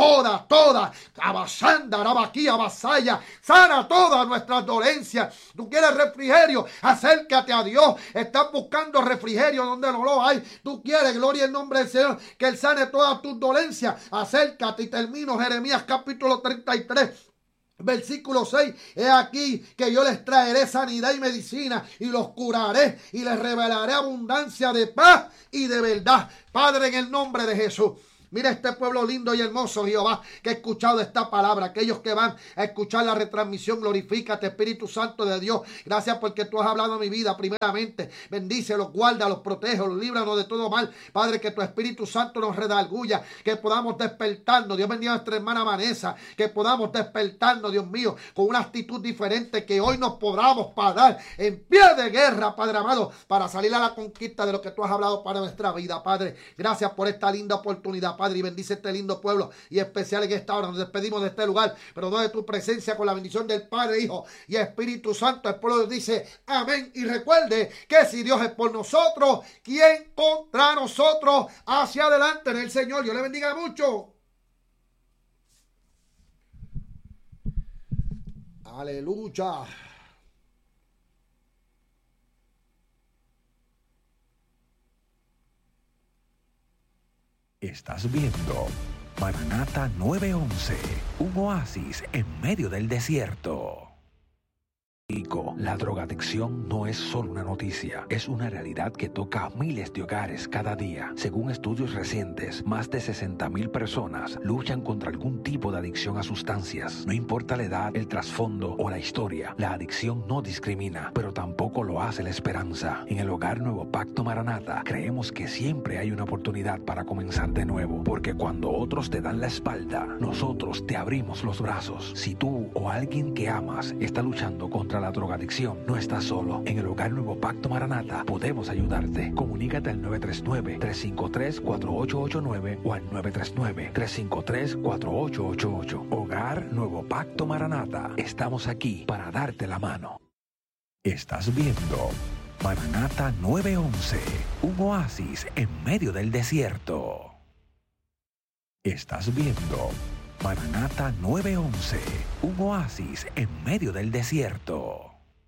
abasanda, arabaquía, abasaya, sana todas nuestras dolencias. Tú quieres refrigerio, acércate a Dios. Estás buscando refrigerio donde no lo hay. Tú quieres, gloria en nombre del Señor, que Él sane todas tus dolencias. Acércate y termino Jeremías capítulo 33. Versículo 6, he aquí que yo les traeré sanidad y medicina y los curaré y les revelaré abundancia de paz y de verdad. Padre, en el nombre de Jesús. Mira este pueblo lindo y hermoso, Jehová, que ha escuchado esta palabra. Aquellos que van a escuchar la retransmisión, glorifícate, Espíritu Santo de Dios. Gracias porque tú has hablado a mi vida primeramente. Bendícelos, guárdalos, protégelos, líbranos de todo mal. Padre, que tu Espíritu Santo nos redarguya, que podamos despertarnos. Dios bendiga a nuestra hermana Vanessa, que podamos despertarnos, Dios mío, con una actitud diferente, que hoy nos podamos parar en pie de guerra, Padre amado, para salir a la conquista de lo que tú has hablado para nuestra vida, Padre. Gracias por esta linda oportunidad, Padre, y bendice este lindo pueblo y especial en esta hora. Nos despedimos de este lugar, pero no de tu presencia, con la bendición del Padre, Hijo y Espíritu Santo. El pueblo dice amén. Y recuerde que si Dios es por nosotros, ¿quién contra nosotros? Hacia adelante en el Señor. Dios le bendiga mucho. Aleluya. Estás viendo Maranata 911, un oasis en medio del desierto. La drogadicción no es solo una noticia, es una realidad que toca a miles de hogares cada día. Según estudios recientes, más de 60,000 personas luchan contra algún tipo de adicción a sustancias. No importa la edad, el trasfondo o la historia, la adicción no discrimina, pero tampoco lo hace la esperanza. En el Hogar Nuevo Pacto Maranata, creemos que siempre hay una oportunidad para comenzar de nuevo, porque cuando otros te dan la espalda, nosotros te abrimos los brazos. Si tú o alguien que amas está luchando contra la drogadicción, no estás solo. En el Hogar Nuevo Pacto Maranata podemos ayudarte. Comunícate al 939-353-4889 o al 939-353-4888. Hogar Nuevo Pacto Maranata. Estamos aquí para darte la mano. Estás viendo Maranata 911, un oasis en medio del desierto. Estás viendo Maranata 911, un oasis en medio del desierto.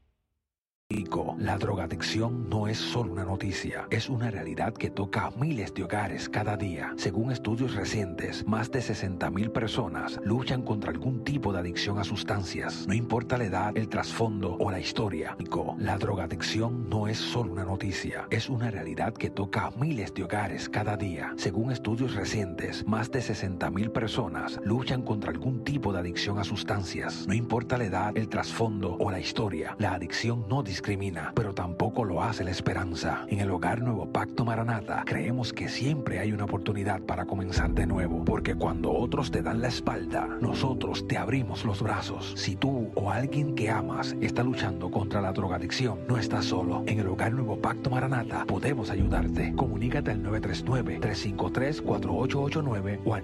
La drogadicción no es solo una noticia, es una realidad que toca a miles de hogares cada día. Según estudios recientes, más de 60,000 personas luchan contra algún tipo de adicción a sustancias. No importa la edad, el trasfondo o la historia. La drogadicción no es solo una noticia, es una realidad que toca a miles de hogares cada día. Según estudios recientes, más de 60,000 personas luchan contra algún tipo de adicción a sustancias. No importa la edad, el trasfondo o la historia, la adicción no discrimina, pero tampoco lo hace la esperanza. En el Hogar Nuevo Pacto Maranata, creemos que siempre hay una oportunidad para comenzar de nuevo, porque cuando otros te dan la espalda, nosotros te abrimos los brazos. Si tú o alguien que amas está luchando contra la drogadicción, no estás solo. En el Hogar Nuevo Pacto Maranata podemos ayudarte. Comunícate al 939-353-4889 o al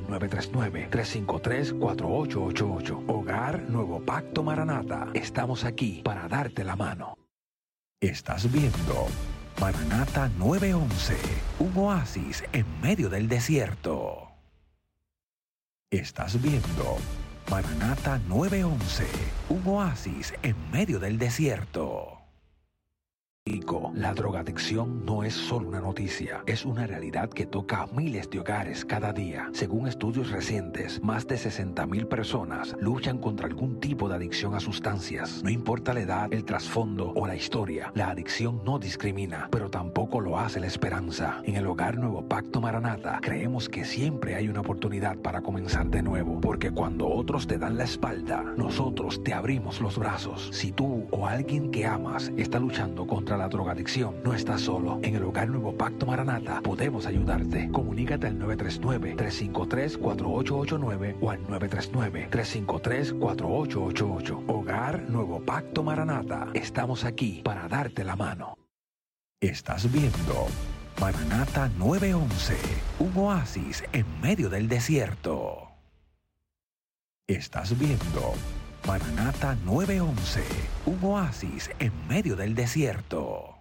939-353-4888. Hogar Nuevo Pacto Maranata. Estamos aquí para darte la mano. Estás viendo Maranata 911, un oasis en medio del desierto. Estás viendo Maranata 911, un oasis en medio del desierto. La drogadicción no es solo una noticia, es una realidad que toca a miles de hogares cada día. Según estudios recientes, más de 60,000 personas luchan contra algún tipo de adicción a sustancias. No importa la edad, el trasfondo o la historia, la adicción no discrimina, pero tampoco lo hace la esperanza. En el Hogar Nuevo Pacto Maranata, creemos que siempre hay una oportunidad para comenzar de nuevo, porque cuando otros te dan la espalda, nosotros te abrimos los brazos. Si tú o alguien que amas está luchando contra la drogadicción, no estás solo. En el Hogar Nuevo Pacto Maranata podemos ayudarte. Comunícate al 939-353-4889 o al 939-353-4888. Hogar Nuevo Pacto Maranata. Estamos aquí para darte la mano. Estás viendo Maranata 911, un oasis en medio del desierto. Estás viendo Maranata 911, un oasis en medio del desierto.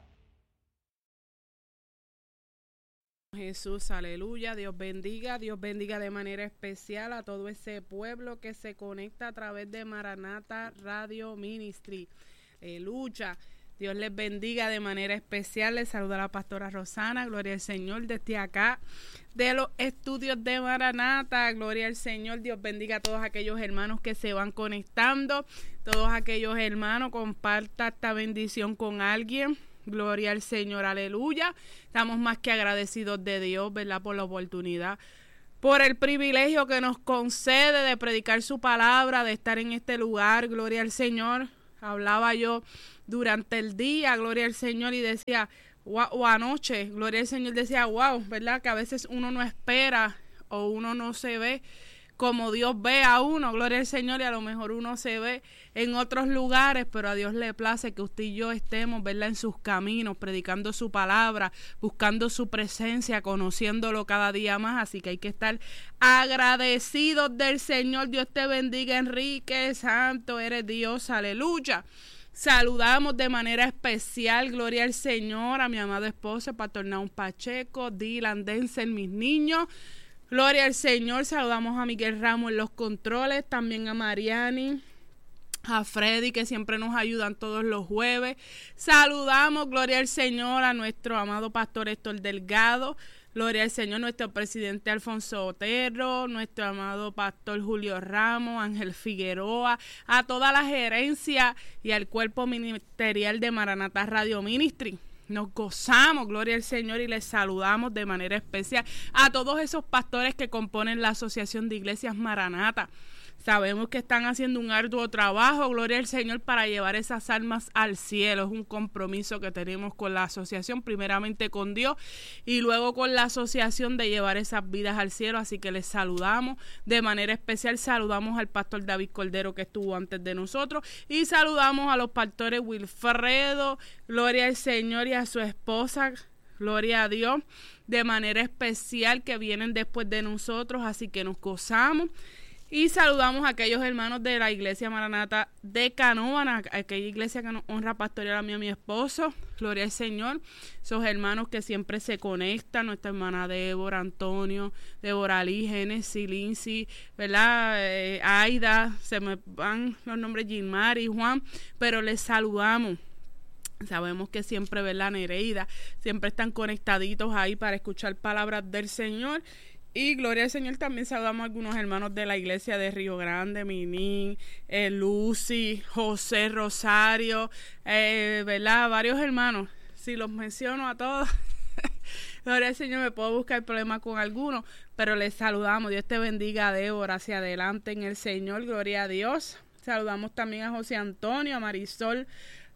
Jesús, aleluya, Dios bendiga de manera especial a todo ese pueblo que se conecta a través de Maranata Radio Ministry. Aleluya, Dios les bendiga de manera especial. Les saluda la pastora Rosana, gloria al Señor desde acá de los estudios de Maranata, gloria al Señor. Dios bendiga a todos aquellos hermanos que se van conectando, todos aquellos hermanos, comparta esta bendición con alguien. Gloria al Señor, aleluya. Estamos más que agradecidos de Dios, ¿verdad? Por la oportunidad, por el privilegio que nos concede de predicar su palabra, de estar en este lugar, gloria al Señor. Hablaba yo durante el día, gloria al Señor, y decía, o anoche, gloria al Señor, decía, wow, ¿verdad? Que a veces uno no espera o uno no se ve como Dios ve a uno, gloria al Señor, y a lo mejor uno se ve en otros lugares, pero a Dios le place que usted y yo estemos, ¿verdad?, en sus caminos, predicando su palabra, buscando su presencia, conociéndolo cada día más. Así que hay que estar agradecidos del Señor. Dios te bendiga, Enrique, santo eres Dios, aleluya. Saludamos de manera especial, gloria al Señor, a mi amado esposo, Pastor Naum Pacheco, Dylan Denzel, mis niños. Gloria al Señor. Saludamos a Miguel Ramos en los controles, también a Mariani, a Freddy, que siempre nos ayudan todos los jueves. Saludamos, gloria al Señor, a nuestro amado pastor Héctor Delgado. Gloria al Señor, nuestro presidente Alfonso Otero, nuestro amado pastor Julio Ramos, Ángel Figueroa, a toda la gerencia y al cuerpo ministerial de Maranata Radio Ministry. Nos gozamos, gloria al Señor, y les saludamos de manera especial a todos esos pastores que componen la Asociación de Iglesias Maranata. Sabemos que están haciendo un arduo trabajo, gloria al Señor, para llevar esas almas al cielo. Es un compromiso que tenemos con la asociación, primeramente con Dios y luego con la asociación, de llevar esas vidas al cielo. Así que les saludamos de manera especial. Saludamos al pastor David Cordero, que estuvo antes de nosotros, y saludamos a los pastores Wilfredo, gloria al Señor, y a su esposa, gloria a Dios, de manera especial, que vienen después de nosotros. Así que nos gozamos. Y saludamos a aquellos hermanos de la iglesia Maranata de Canóvana, aquella iglesia que nos honra pastorear a mí y a mi esposo, gloria al Señor. Esos hermanos que siempre se conectan, nuestra hermana Débora, Antonio, Débora Lee, Genesis, Lindsay, ¿verdad? Aida, se me van los nombres, Gilmar y Juan, pero les saludamos. Sabemos que siempre, ¿verdad? Nereida, siempre están conectaditos ahí para escuchar palabras del Señor. Y gloria al Señor, también saludamos a algunos hermanos de la iglesia de Río Grande, Minín, Lucy, José Rosario, ¿verdad? Varios hermanos. Si los menciono a todos, gloria al Señor, me puedo buscar problemas con algunos, pero les saludamos. Dios te bendiga, Débora, hacia adelante en el Señor, gloria a Dios. Saludamos también a José Antonio, a Marisol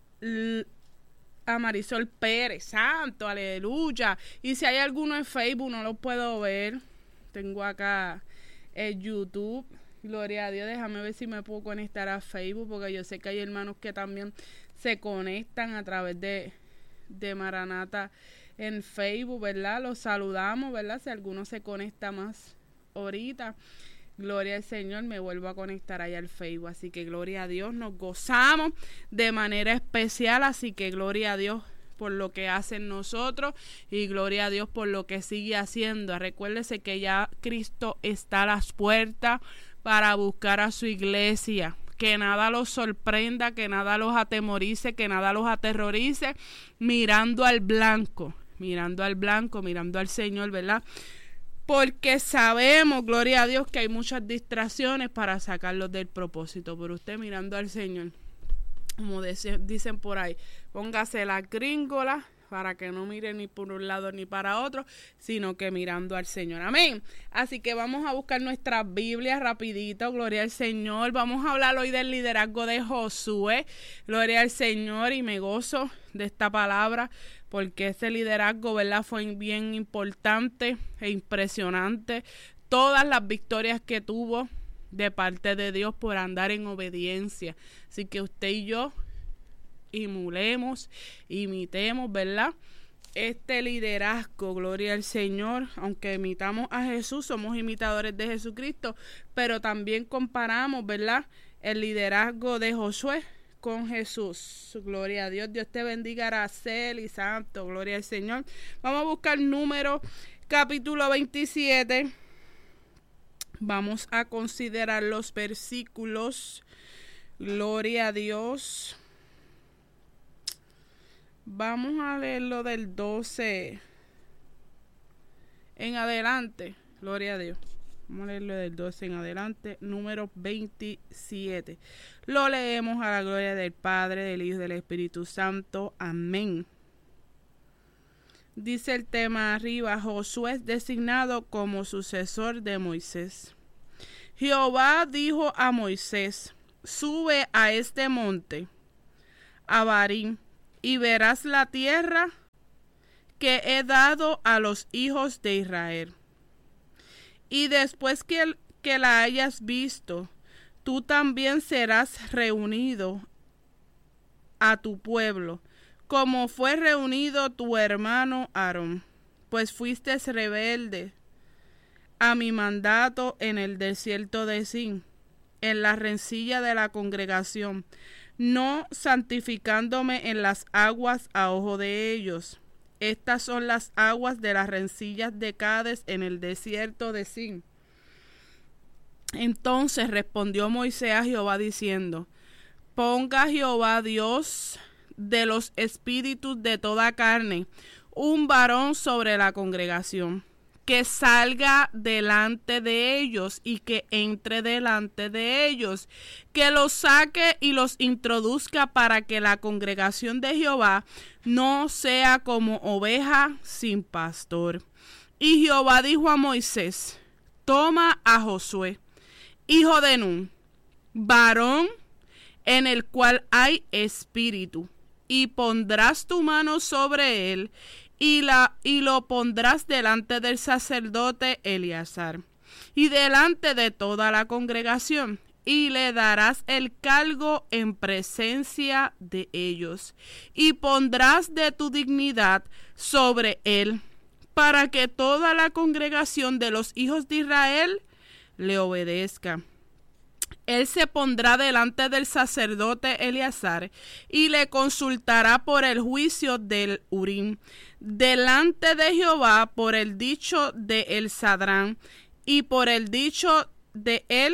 Pérez, santo, aleluya. Y si hay alguno en Facebook, no lo puedo ver. Tengo acá el YouTube, gloria a Dios. Déjame ver si me puedo conectar a Facebook, porque yo sé que hay hermanos que también se conectan a través de Maranata en Facebook, ¿verdad? Los saludamos, ¿verdad? Si alguno se conecta más ahorita, gloria al Señor, me vuelvo a conectar allá al Facebook. Así que gloria a Dios, nos gozamos de manera especial. Así que gloria a Dios por lo que hacen nosotros y gloria a Dios por lo que sigue haciendo. Recuérdese que ya Cristo está a las puertas para buscar a su iglesia. que nada los sorprenda, que nada los atemorice, que nada los aterrorice, mirando al blanco, mirando al Señor, ¿verdad? Porque sabemos, gloria a Dios, que hay muchas distracciones para sacarlos del propósito, pero usted mirando al Señor, como dicen por ahí, póngase la gringola para que no mire ni por un lado ni para otro, sino que mirando al Señor. Amén. Así que vamos a buscar nuestras Biblias rapidito, gloria al Señor. Vamos a hablar hoy del liderazgo de Josué, gloria al Señor, y me gozo de esta palabra, porque ese liderazgo, ¿verdad?, fue bien importante e impresionante. Todas las victorias que tuvo de parte de Dios por andar en obediencia. Así que usted y yo imitemos, ¿verdad?, este liderazgo, gloria al Señor. Aunque imitamos a Jesús, somos imitadores de Jesucristo, pero también comparamos, ¿verdad?, el liderazgo de Josué con Jesús. Gloria a Dios. Dios te bendiga, Araceli, santo, gloria al Señor. Vamos a buscar Números capítulo 27. Vamos a considerar los versículos, gloria a Dios. Vamos a leerlo del 12 en adelante, gloria a Dios. Vamos a leerlo del 12 en adelante, Números 27. Lo leemos a la gloria del Padre, del Hijo y del Espíritu Santo. Amén. Dice el tema arriba: Josué es designado como sucesor de Moisés. Jehová dijo a Moisés: sube a este monte, a Abarim, y verás la tierra que he dado a los hijos de Israel. Y después que la hayas visto, tú también serás reunido a tu pueblo, como fue reunido tu hermano Aarón, pues fuiste rebelde a mi mandato en el desierto de Zin, en la rencilla de la congregación, no santificándome en las aguas a ojo de ellos. Estas son las aguas de las rencillas de Cades en el desierto de Zin. Entonces respondió Moisés a Jehová diciendo: ponga Jehová Dios de los espíritus de toda carne un varón sobre la congregación, que salga delante de ellos y que entre delante de ellos, que los saque y los introduzca, para que la congregación de Jehová no sea como oveja sin pastor. Y Jehová dijo a Moisés: toma a Josué, hijo de Nun, varón en el cual hay espíritu, y pondrás tu mano sobre él, y lo pondrás delante del sacerdote Eleazar y delante de toda la congregación, y le darás el cargo en presencia de ellos, y pondrás de tu dignidad sobre él, para que toda la congregación de los hijos de Israel le obedezca. Él se pondrá delante del sacerdote Eleazar y le consultará por el juicio del Urim, delante de Jehová, por el dicho de él saldrán, y por el dicho de él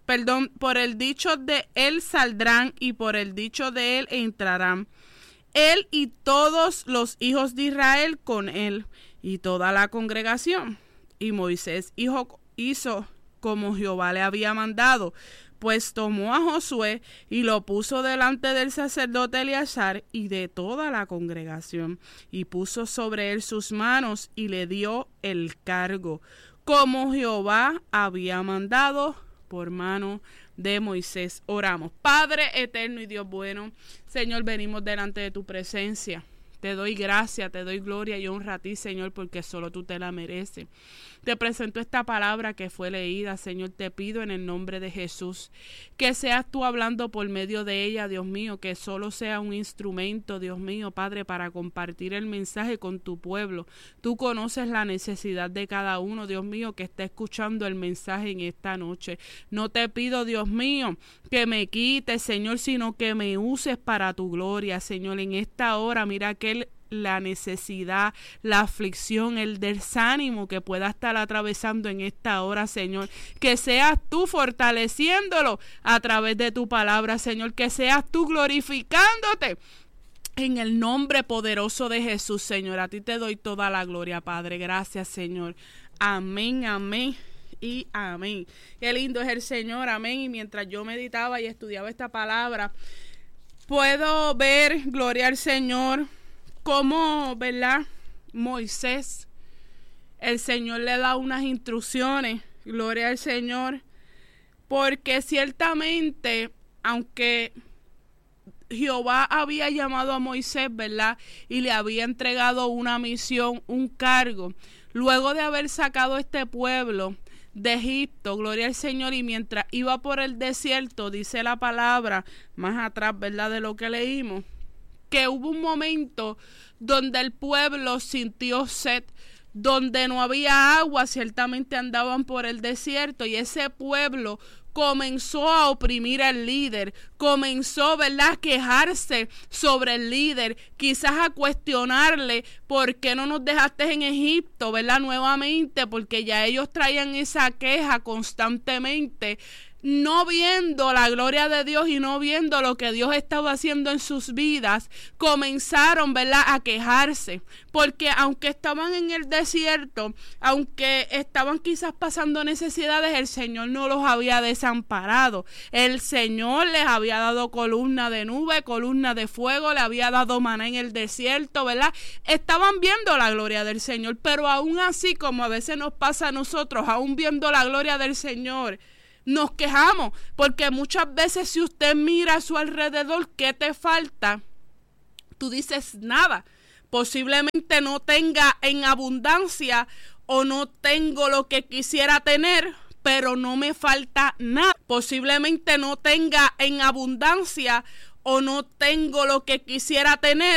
saldrán, y por el dicho de él entrarán. Él y todos los hijos de Israel con él, y toda la congregación. Y Moisés hizo como Jehová le había mandado, pues tomó a Josué y lo puso delante del sacerdote Eleazar y de toda la congregación, y puso sobre él sus manos y le dio el cargo, como Jehová había mandado por mano de Moisés. Oramos. Padre eterno y Dios bueno, Señor, venimos delante de tu presencia. Te doy gracia, te doy gloria y honra a ti, Señor, porque solo tú te la mereces. Te presento esta palabra que fue leída, Señor. Te pido en el nombre de Jesús que seas tú hablando por medio de ella, Dios mío, que solo sea un instrumento, Dios mío, Padre, para compartir el mensaje con tu pueblo. Tú conoces la necesidad de cada uno, Dios mío, que está escuchando el mensaje en esta noche. No te pido, Dios mío, que me quites, Señor, sino que me uses para tu gloria, Señor. En esta hora, mira aquel la necesidad, la aflicción, el desánimo que pueda estar atravesando en esta hora, Señor. Que seas tú fortaleciéndolo a través de tu palabra, Señor. Que seas tú glorificándote. En el nombre poderoso de Jesús, Señor, a ti te doy toda la gloria, Padre. Gracias, Señor. Amén, amén y amén. Qué lindo es el Señor, amén. Y mientras yo meditaba y estudiaba esta palabra, puedo ver, gloria al Señor, cómo, ¿verdad? Moisés, el Señor le da unas instrucciones, gloria al Señor, porque ciertamente, aunque Jehová había llamado a Moisés, ¿verdad? Y le había entregado una misión, un cargo. Luego de haber sacado este pueblo de Egipto, gloria al Señor, y mientras iba por el desierto, dice la palabra, más atrás, ¿verdad? De lo que leímos, que hubo un momento donde el pueblo sintió sed, donde no había agua, ciertamente andaban por el desierto, y ese pueblo comenzó a oprimir al líder, comenzó, ¿verdad?, a quejarse sobre el líder, quizás a cuestionarle por qué no nos dejaste en Egipto, ¿verdad?, nuevamente, porque ya ellos traían esa queja constantemente, no viendo la gloria de Dios y no viendo lo que Dios estaba haciendo en sus vidas, comenzaron, ¿verdad?, a quejarse, porque aunque estaban en el desierto, aunque estaban quizás pasando necesidades, el Señor no los había desamparado. El Señor les había dado columna de nube, columna de fuego, le había dado maná en el desierto, ¿verdad? Estaban viendo la gloria del Señor, pero aún así, como a veces nos pasa a nosotros, aún viendo la gloria del Señor, nos quejamos, porque muchas veces si usted mira a su alrededor, ¿qué te falta? Tú dices nada. Posiblemente no tenga en abundancia o no tengo lo que quisiera tener, pero no me falta nada. Posiblemente no tenga en abundancia o no tengo lo que quisiera tener,